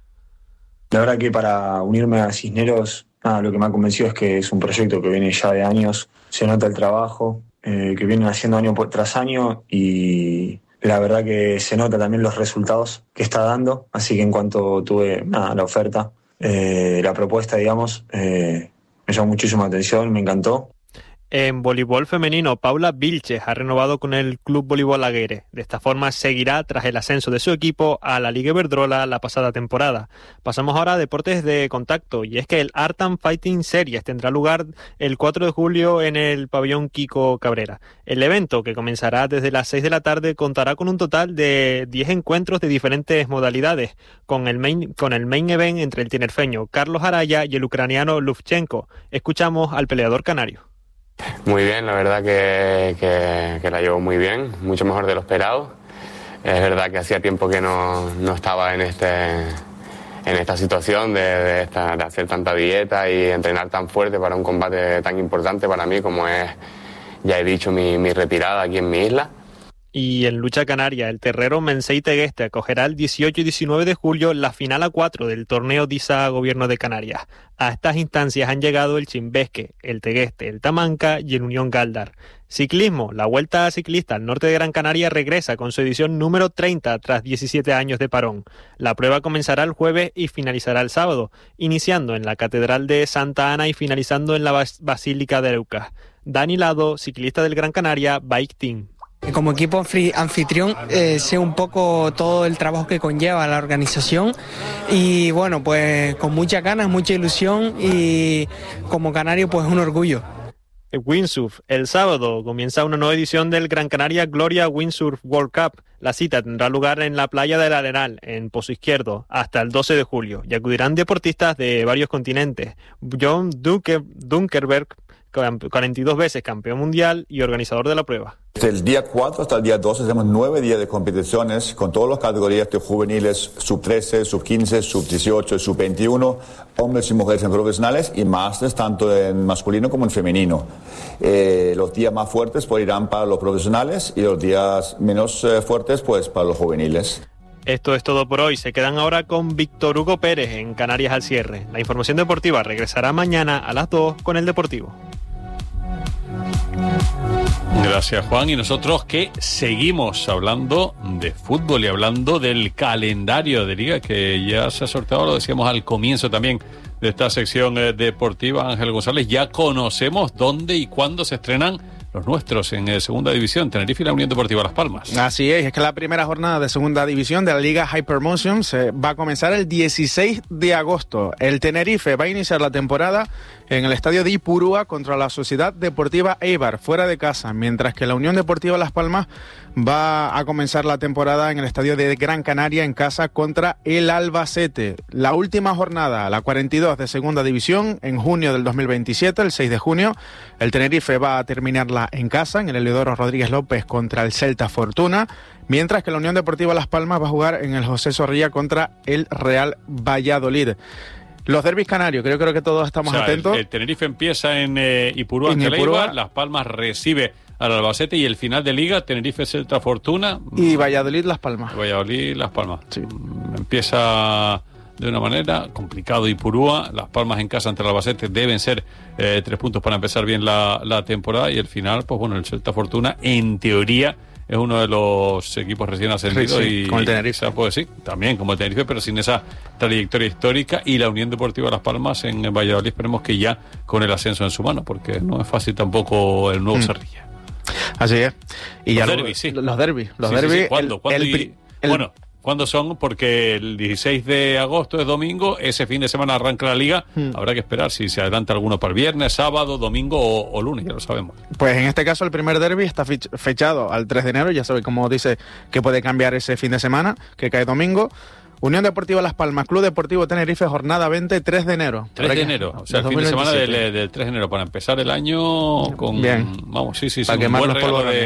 S20: La verdad que para unirme a Cisneros, nada, lo que me ha convencido es que es un proyecto que viene ya de años. Se nota el trabajo eh, que vienen haciendo año tras año y la verdad que se nota también los resultados que está dando, así que en cuanto tuve nada, la oferta, eh, la propuesta, digamos, eh, me llamó muchísimo la atención, me encantó.
S9: En voleibol femenino, Paula Vilches ha renovado con el Club Voleibol Aguirre. De esta forma seguirá tras el ascenso de su equipo a la Liga Iberdrola la pasada temporada. Pasamos ahora a deportes de contacto, y es que el Artan Fighting Series tendrá lugar el cuatro de julio en el pabellón Kiko Cabrera. El evento, que comenzará desde las seis de la tarde, contará con un total de diez encuentros de diferentes modalidades, con el main, con el main event entre el tinerfeño Carlos Araya y el ucraniano Lufchenko. Escuchamos al peleador canario.
S21: Muy bien, la verdad que, que, que la llevo muy bien, mucho mejor de lo esperado. Es verdad que hacía tiempo que no, no estaba en este en esta situación de, de, esta, de hacer tanta dieta y entrenar tan fuerte para un combate tan importante para mí como es, ya he dicho, mi, mi retirada aquí en mi isla.
S9: Y en lucha canaria, el terrero Mensei Tegueste acogerá el dieciocho y diecinueve de julio la final a cuatro del torneo DISA Gobierno de Canarias. A estas instancias han llegado el Chimbesque, el Tegueste, el Tamanca y el Unión Galdar. Ciclismo, la Vuelta Ciclista al norte de Gran Canaria regresa con su edición número treinta tras diecisiete años de parón. La prueba comenzará el jueves y finalizará el sábado, iniciando en la Catedral de Santa Ana y finalizando en la Bas- Basílica de Leucas. Dani Lado, ciclista del Gran Canaria Bike Team.
S22: Como equipo anfitrión eh, sé un poco todo el trabajo que conlleva la organización y bueno, pues con muchas ganas, mucha ilusión y como canario pues un orgullo.
S9: Windsurf. El sábado comienza una nueva edición del Gran Canaria Gloria Windsurf World Cup. La cita tendrá lugar en la playa del Arenal, en Pozo Izquierdo, hasta el doce de julio, y acudirán deportistas de varios continentes. John Dunker, Dunkerberg, cuarenta y dos veces campeón mundial y organizador de la prueba.
S23: Desde el día cuatro hasta el día doce tenemos nueve días de competiciones con todas las categorías de juveniles, sub trece, sub quince, sub dieciocho y sub veintiuno, hombres y mujeres en profesionales y másters tanto en masculino como en femenino. Eh, los días más fuertes pues irán para los profesionales y los días menos eh, fuertes pues para los juveniles.
S9: Esto es todo por hoy. Se quedan ahora con Víctor Hugo Pérez en Canarias al cierre. La información deportiva regresará mañana a las dos con el Deportivo.
S2: Gracias, Juan. Y nosotros que seguimos hablando de fútbol y hablando del calendario de liga que ya se ha sorteado, lo decíamos al comienzo también de esta sección eh, deportiva. Ángel González, ya conocemos dónde y cuándo se estrenan los nuestros en eh, Segunda División, Tenerife y la Unión Deportiva Las Palmas.
S24: Así es, es que la primera jornada de Segunda División de la Liga Hypermotion se va a comenzar el dieciséis de agosto. El Tenerife va a iniciar la temporada en el estadio de Ipurúa contra la Sociedad Deportiva Eibar, fuera de casa, mientras que la Unión Deportiva Las Palmas va a comenzar la temporada en el estadio de Gran Canaria en casa contra el Albacete. La última jornada, la cuarenta y dos de Segunda División, en junio del dos mil veintisiete, el seis de junio, el Tenerife va a terminarla en casa, en el Heliodoro Rodríguez López contra el Celta Fortuna, mientras que la Unión Deportiva Las Palmas va a jugar en el José Zorrilla contra el Real Valladolid. Los derbis canarios, creo, creo que todos estamos o sea, atentos.
S2: El, el Tenerife empieza en eh, Ipurúa, en Ipurúa. Las Palmas recibe al Albacete y el final de liga, Tenerife Celta Fortuna.
S24: Y Valladolid Las Palmas.
S2: Valladolid Las Palmas. Sí. Empieza de una manera complicado Ipurúa. Las Palmas en casa ante el Albacete deben ser eh, tres puntos para empezar bien la, la temporada. Y el final, pues bueno, el Celta Fortuna, en teoría, es uno de los equipos recién ascendidos. Sí, sí,
S24: y como el Tenerife.
S2: Pues sí, también como el Tenerife, pero sin esa trayectoria histórica. Y la Unión Deportiva Las Palmas en Valladolid, esperemos que ya con el ascenso en su mano, porque no es fácil tampoco el nuevo mm. Zorrilla.
S24: Así es. Y
S2: los
S24: ya
S2: derbis, sí.
S24: Los derbis. Los
S2: sí,
S24: derbis.
S2: Sí, sí. ¿Cuándo?
S24: El,
S2: ¿Cuándo
S24: el,
S2: y,
S24: el,
S2: bueno, ¿cuándo son? Porque el dieciséis de agosto es domingo, ese fin de semana arranca la liga. Hmm. Habrá que esperar si se adelanta alguno para el viernes, sábado, domingo o, o lunes, ya lo sabemos.
S24: Pues en este caso el primer derbi está fechado al tres de enero, ya sabe cómo dice que puede cambiar ese fin de semana, que cae domingo. Unión Deportiva Las Palmas, Club Deportivo Tenerife, jornada veinte, tres de enero.
S2: tres de enero, o sea, el fin de semana del, del tres de enero, para empezar el año con...
S24: Bien.
S2: Vamos, sí, sí, sí.
S24: Para
S2: un
S24: quemar
S2: buen
S24: los polvos
S2: de,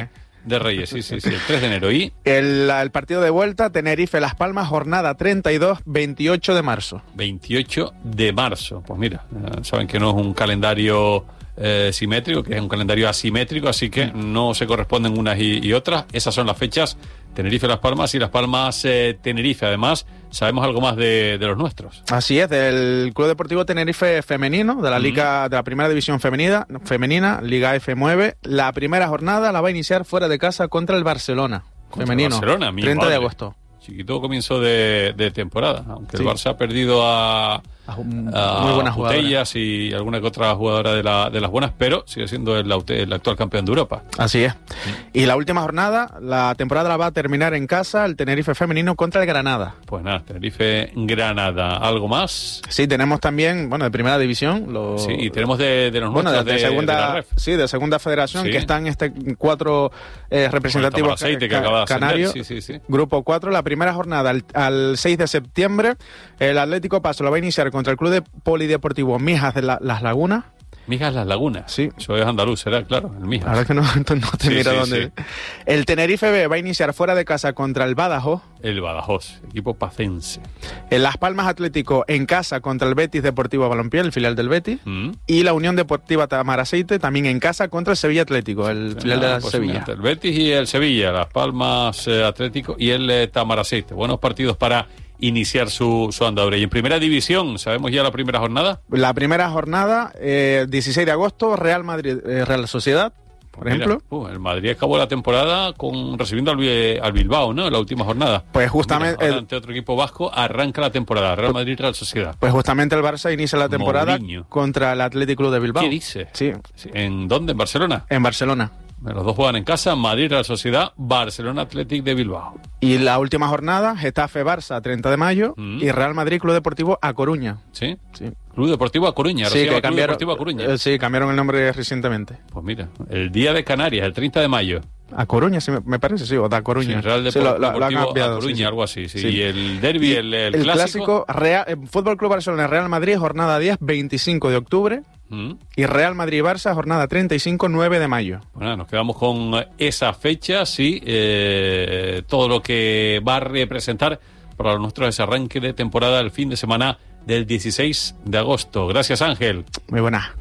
S2: De Reyes, sí, sí, sí, el tres de enero. ¿Y?
S24: El, el partido de vuelta, Tenerife-Las Palmas, jornada treinta y dos, veintiocho de marzo.
S2: veintiocho de marzo. Pues mira, eh, saben que no es un calendario eh, simétrico, que es un calendario asimétrico, así que no se corresponden unas y, y otras. Esas son las fechas, Tenerife-Las Palmas y Las Palmas-Tenerife. Además, sabemos algo más de, de los nuestros.
S24: Así es, del Club Deportivo Tenerife Femenino, de la uh-huh. Liga, de la Primera División Femenina, femenina, Liga F nueve. La primera jornada la va a iniciar fuera de casa contra el Barcelona. Contra femenino.
S2: El Barcelona, mi
S24: treinta
S2: madre.
S24: de agosto.
S2: Chiquito comienzo de, de temporada, aunque
S24: sí.
S2: el Barça ha perdido a, a,
S24: a muy buenas
S2: Putellas y alguna que otra jugadora de, la, de las buenas, pero sigue siendo el, el actual campeón de Europa.
S24: Así es. Y la última jornada, la temporada la va a terminar en casa el Tenerife femenino contra el Granada.
S2: Pues nada, Tenerife Granada. ¿Algo más?
S24: Sí, tenemos también, bueno, de primera división. Lo...
S2: Sí, y tenemos de, de los
S24: bueno,
S2: nuestros
S24: de, de,
S2: de
S24: segunda,
S2: de la Ref.
S24: Sí, de segunda federación,
S2: sí.
S24: que están este cuatro eh, representativos
S2: ca- que
S24: canarios.
S2: Sí, sí, sí.
S24: Grupo cuatro, la primera jornada al, al seis de septiembre, el Atlético Paso lo va a iniciar contra el Club de Polideportivo Mijas de la, Las Lagunas.
S2: Mijas Las Lagunas.
S24: Sí.
S2: Eso es andaluz, será, claro, el Mijas.
S24: Ahora que no, no te
S2: sí,
S24: mira
S2: sí,
S24: dónde.
S2: Sí.
S24: El Tenerife B va a iniciar fuera de casa contra el Badajoz.
S2: El Badajoz, equipo pacense.
S24: El Las Palmas Atlético en casa contra el Betis Deportivo Balompié, el filial del Betis. Mm. Y la Unión Deportiva Tamaraceite también en casa contra el Sevilla Atlético, el filial ah, de la
S2: pues
S24: Sevilla.
S2: El Betis y el Sevilla, Las Palmas eh, Atlético y el eh, Tamaraceite. Buenos partidos para iniciar su, su andadura. Y en primera división, ¿sabemos ya la primera jornada?
S24: La primera jornada, eh, dieciséis de agosto, Real Madrid, eh, Real Sociedad, por
S2: Mira,
S24: ejemplo.
S2: Uh, el Madrid acabó la temporada con recibiendo al, al Bilbao, ¿no? En la última jornada.
S24: Pues justamente...
S2: Mira, ante otro equipo vasco arranca la temporada, Real Madrid, Real Sociedad.
S24: Pues justamente el Barça inicia la temporada
S2: Mourinho.
S24: Contra el Athletic Club de Bilbao.
S2: ¿Qué dice?
S24: Sí.
S2: sí. ¿En dónde? ¿En Barcelona?
S24: En Barcelona.
S2: Los dos juegan en casa, Madrid, Real Sociedad, Barcelona, Athletic de Bilbao.
S24: Y la última jornada, Getafe-Barça, treinta de mayo, mm. y Real Madrid, Club Deportivo A Coruña.
S2: ¿Sí?
S24: Sí.
S2: Club Deportivo A Coruña.
S24: Sí, que
S2: Club Deportivo A Coruña.
S24: Eh, sí, cambiaron el nombre recientemente.
S2: Pues mira, el día de Canarias, el treinta de mayo.
S24: A Coruña, sí, me parece, sí, o da Coruña.
S2: Sí, Real Depor-
S24: sí, lo, lo,
S2: Deportivo
S24: lo han cambiado,
S2: A Coruña,
S24: sí, sí.
S2: algo así, sí.
S24: Sí.
S2: Y el derbi, el, el,
S24: el
S2: clásico.
S24: clásico Real, eh, Fútbol Club Barcelona, Real Madrid, jornada diez, veinticinco de octubre. Mm. Y Real Madrid-Barça, jornada treinta y cinco, nueve de mayo.
S2: Bueno, nos quedamos con esa fecha, sí, eh, todo lo que va a representar para nuestro desarranque de temporada el fin de semana del dieciséis de agosto. Gracias, Ángel.
S24: Muy buena.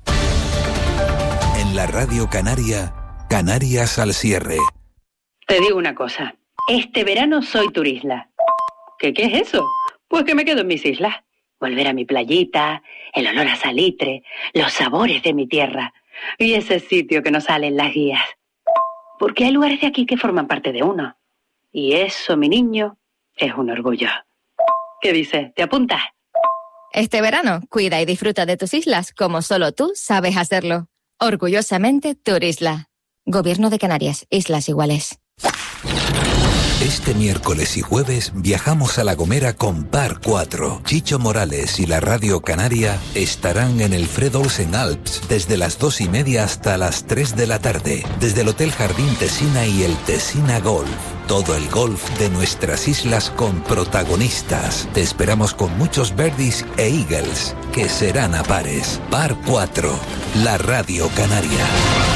S1: En la Radio Canaria, Canarias al cierre.
S3: Te digo una cosa, este verano soy turisla. ¿Qué, qué es eso? Pues que me quedo en mis islas. Volver a mi playita, el olor a salitre, los sabores de mi tierra y ese sitio que nos sale en las guías. Porque hay lugares de aquí que forman parte de uno. Y eso, mi niño, es un orgullo. ¿Qué dices? ¿Te apuntas?
S5: Este verano, cuida y disfruta de tus islas como solo tú sabes hacerlo. Orgullosamente, Turisla. Gobierno de Canarias, Islas Iguales.
S1: Este miércoles y jueves viajamos a La Gomera con Par cuatro. Chicho Morales y la Radio Canaria estarán en el Fred Olsen Alps desde las dos y media hasta las tres de la tarde. Desde el Hotel Jardín Tesina y el Tesina Golf. Todo el golf de nuestras islas con protagonistas. Te esperamos con muchos birdies e eagles, que serán a pares. Par cuatro, la Radio Canaria.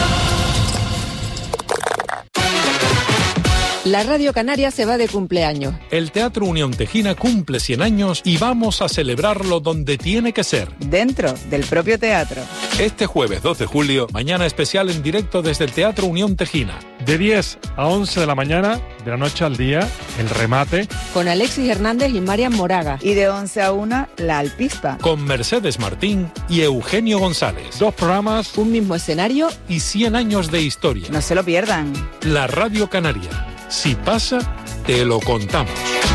S6: La Radio Canaria se va de cumpleaños.
S25: El Teatro Unión Tejina cumple cien años y vamos a celebrarlo donde tiene que ser.
S6: Dentro del propio teatro.
S25: Este jueves dos de julio, mañana especial en directo desde el Teatro Unión Tejina.
S26: De diez a once de la mañana, de la noche al día, el remate.
S6: Con Alexis Hernández y Marian Moraga. Y de once a una, La Alpispa.
S25: Con Mercedes Martín y Eugenio González.
S26: Dos programas.
S6: Un mismo escenario.
S25: Y cien años de historia.
S6: No se lo pierdan.
S25: La Radio Canaria. Si pasa, te lo contamos.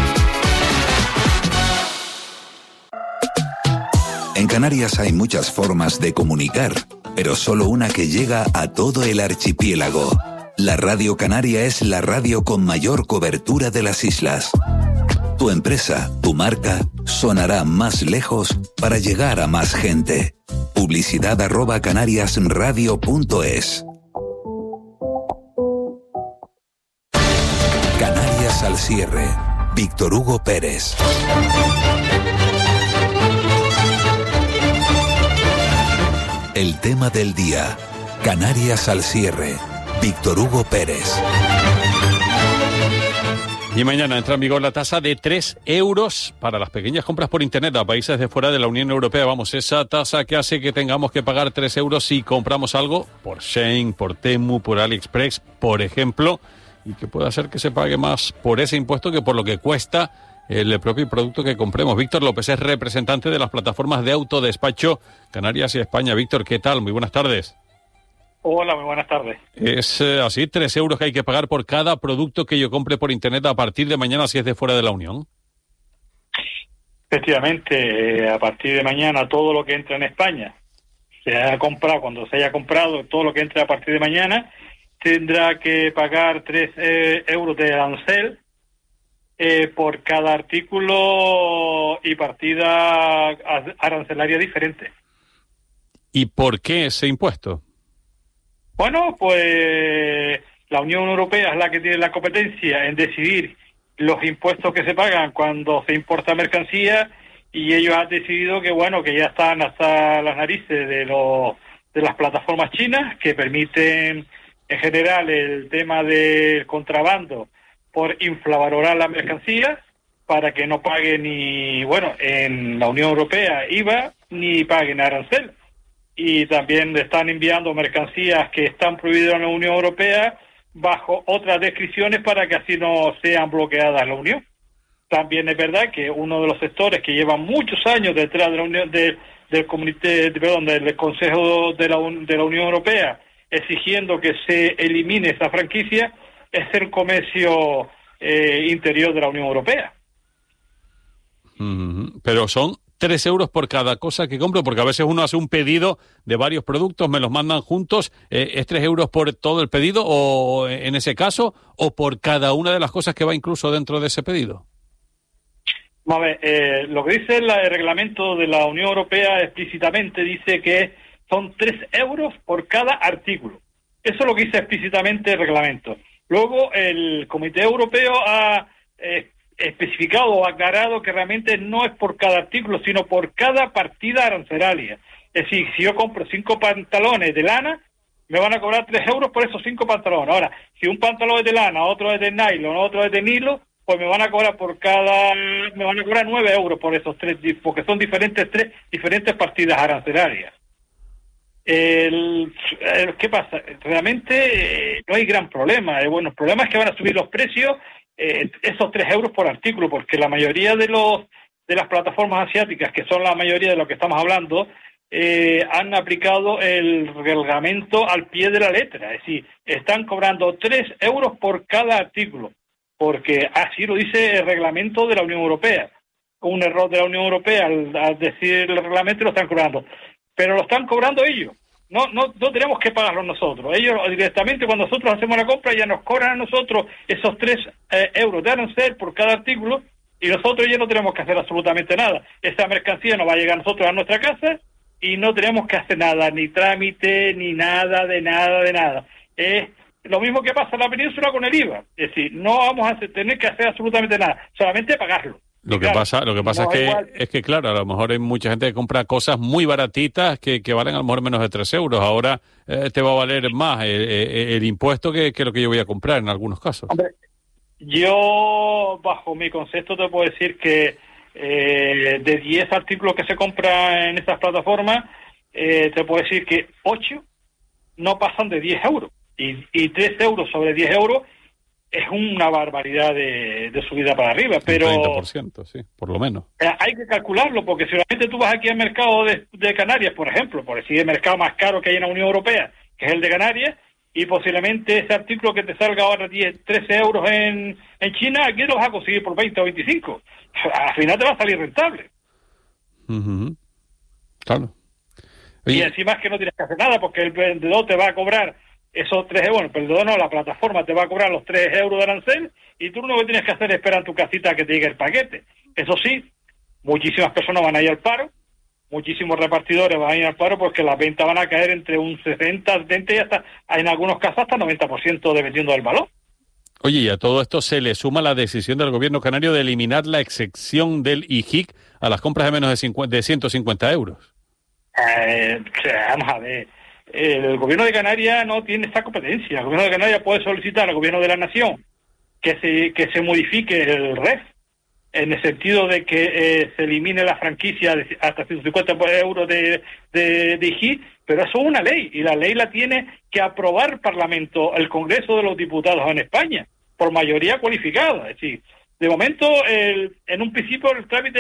S1: En Canarias hay muchas formas de comunicar, pero solo una que llega a todo el archipiélago. La Radio Canaria es la radio con mayor cobertura de las islas. Tu empresa, tu marca, sonará más lejos para llegar a más gente. Publicidad arroba canariasradio.es. Canarias al cierre. Víctor Hugo Pérez. El tema del día. Canarias al cierre. Víctor Hugo Pérez.
S2: Y mañana entra en vigor la tasa de tres euros para las pequeñas compras por Internet a países de fuera de la Unión Europea. Vamos, esa tasa que hace que tengamos que pagar tres euros si compramos algo por Shein, por Temu, por AliExpress, por ejemplo, y que puede hacer que se pague más por ese impuesto que por lo que cuesta el propio producto que compremos. Víctor López es representante de las plataformas de autodespacho Canarias y España. Víctor, ¿qué tal? Muy buenas tardes.
S4: Hola, muy buenas tardes.
S2: ¿Es eh, así? ¿Tres euros que hay que pagar por cada producto que yo compre por Internet a partir de mañana si es de fuera de la Unión?
S4: Efectivamente, eh, a partir de mañana todo lo que entra en España, se haya comprado, cuando se haya comprado, todo lo que entre a partir de mañana, tendrá que pagar tres eh, euros de arancel eh, por cada artículo y partida arancelaria diferente.
S2: ¿Y por qué ese impuesto?
S4: Bueno, pues la Unión Europea es la que tiene la competencia en decidir los impuestos que se pagan cuando se importa mercancía, y ellos han decidido que, bueno, que ya están hasta las narices de los de las plataformas chinas que permiten en general el tema del contrabando por infravalorar la mercancía para que no paguen ni, bueno, en la Unión Europea I V A ni paguen arancel. Y también están enviando mercancías que están prohibidas en la Unión Europea bajo otras descripciones para que así no sean bloqueadas en la Unión. También es verdad que uno de los sectores que llevan muchos años detrás de la Unión, de, del comité, de, perdón, del Consejo de la, de la Unión Europea exigiendo que se elimine esa franquicia es el comercio eh, interior de la Unión Europea.
S2: Mm, pero son tres euros por cada cosa que compro, porque a veces uno hace un pedido de varios productos, me los mandan juntos, eh, ¿es tres euros por todo el pedido o en ese caso, o por cada una de las cosas que va incluso dentro de ese pedido?
S4: A ver, eh, lo que dice el, el reglamento de la Unión Europea explícitamente dice que son tres euros por cada artículo. Eso es lo que dice explícitamente el reglamento. Luego el Comité Europeo ha eh, especificado o aclarado que realmente no es por cada artículo, sino por cada partida arancelaria. Es decir, si yo compro cinco pantalones de lana, me van a cobrar tres euros por esos cinco pantalones. Ahora, si un pantalón es de lana, otro es de nylon, otro es de nilo, pues me van a cobrar por cada, me van a cobrar nueve euros por esos tres, porque son diferentes tres diferentes partidas arancelarias. El, el, ¿Qué pasa? Realmente eh, no hay gran problema. Eh, bueno, el problema es que van a subir los precios, eh, esos tres euros por artículo, porque la mayoría de los de las plataformas asiáticas, que son la mayoría de lo que estamos hablando, eh, han aplicado el reglamento al pie de la letra. Es decir, están cobrando tres euros por cada artículo, porque así lo dice el reglamento de la Unión Europea. Un error de la Unión Europea al, al decir el reglamento lo están cobrando. Pero lo están cobrando ellos. No no no tenemos que pagarlo nosotros. Ellos directamente, cuando nosotros hacemos la compra, ya nos cobran a nosotros esos tres eh, euros de arancel por cada artículo, y nosotros ya no tenemos que hacer absolutamente nada. Esa mercancía nos va a llegar a nosotros a nuestra casa y no tenemos que hacer nada, ni trámite, ni nada, de nada, de nada. Es lo mismo que pasa en la península con el I V A. Es decir, no vamos a hacer, tener que hacer absolutamente nada, solamente pagarlo.
S2: Lo que
S4: claro,
S2: pasa, lo que pasa
S4: no,
S2: es que
S4: igual.
S2: es que claro, a lo mejor hay mucha gente que compra cosas muy baratitas que, que valen a lo mejor menos de tres euros. Ahora eh, te va a valer más el, el, el impuesto que, que lo que yo voy a comprar en algunos casos.
S4: Hombre, yo bajo mi concepto te puedo decir que eh, de diez artículos que se compran en estas plataformas, eh, te puedo decir que ocho no pasan de diez euros. Y, y tres euros sobre diez euros es una barbaridad de, de subida para arriba, pero
S2: treinta por ciento, sí, por lo menos.
S4: Eh, hay que calcularlo, porque si realmente tú vas aquí al mercado de, de Canarias, por ejemplo, por decir el mercado más caro que hay en la Unión Europea, que es el de Canarias, y posiblemente ese artículo que te salga ahora diez, trece euros en, en China, aquí lo vas a conseguir por veinte o veinticinco. Al final te va a salir rentable.
S2: Uh-huh. Claro.
S4: Y encima es que no tienes que hacer nada, porque el vendedor te va a cobrar esos tres euros, bueno, perdón, no, la plataforma te va a cobrar los tres euros de arancel, y tú lo único que tienes que hacer es esperar en tu casita que te llegue el paquete. Eso sí, muchísimas personas van a ir al paro, muchísimos repartidores van a ir al paro, porque las ventas van a caer entre un sesenta, setenta y hasta, en algunos casos hasta noventa por ciento dependiendo del valor.
S2: Oye, y a todo esto se le suma la decisión del gobierno canario de eliminar la excepción del I J I C a las compras de menos de, cincuenta, de ciento cincuenta euros.
S4: Eh, vamos a ver, el gobierno de Canarias no tiene esta competencia. El gobierno de Canarias puede solicitar al gobierno de la nación que se que se modifique el R E F en el sentido de que eh, se elimine la franquicia de hasta ciento cincuenta euros de, de, de I G I, pero eso es una ley, y la ley la tiene que aprobar el Parlamento, el Congreso de los Diputados en España, por mayoría cualificada. Es decir, de momento, el, en un principio el trámite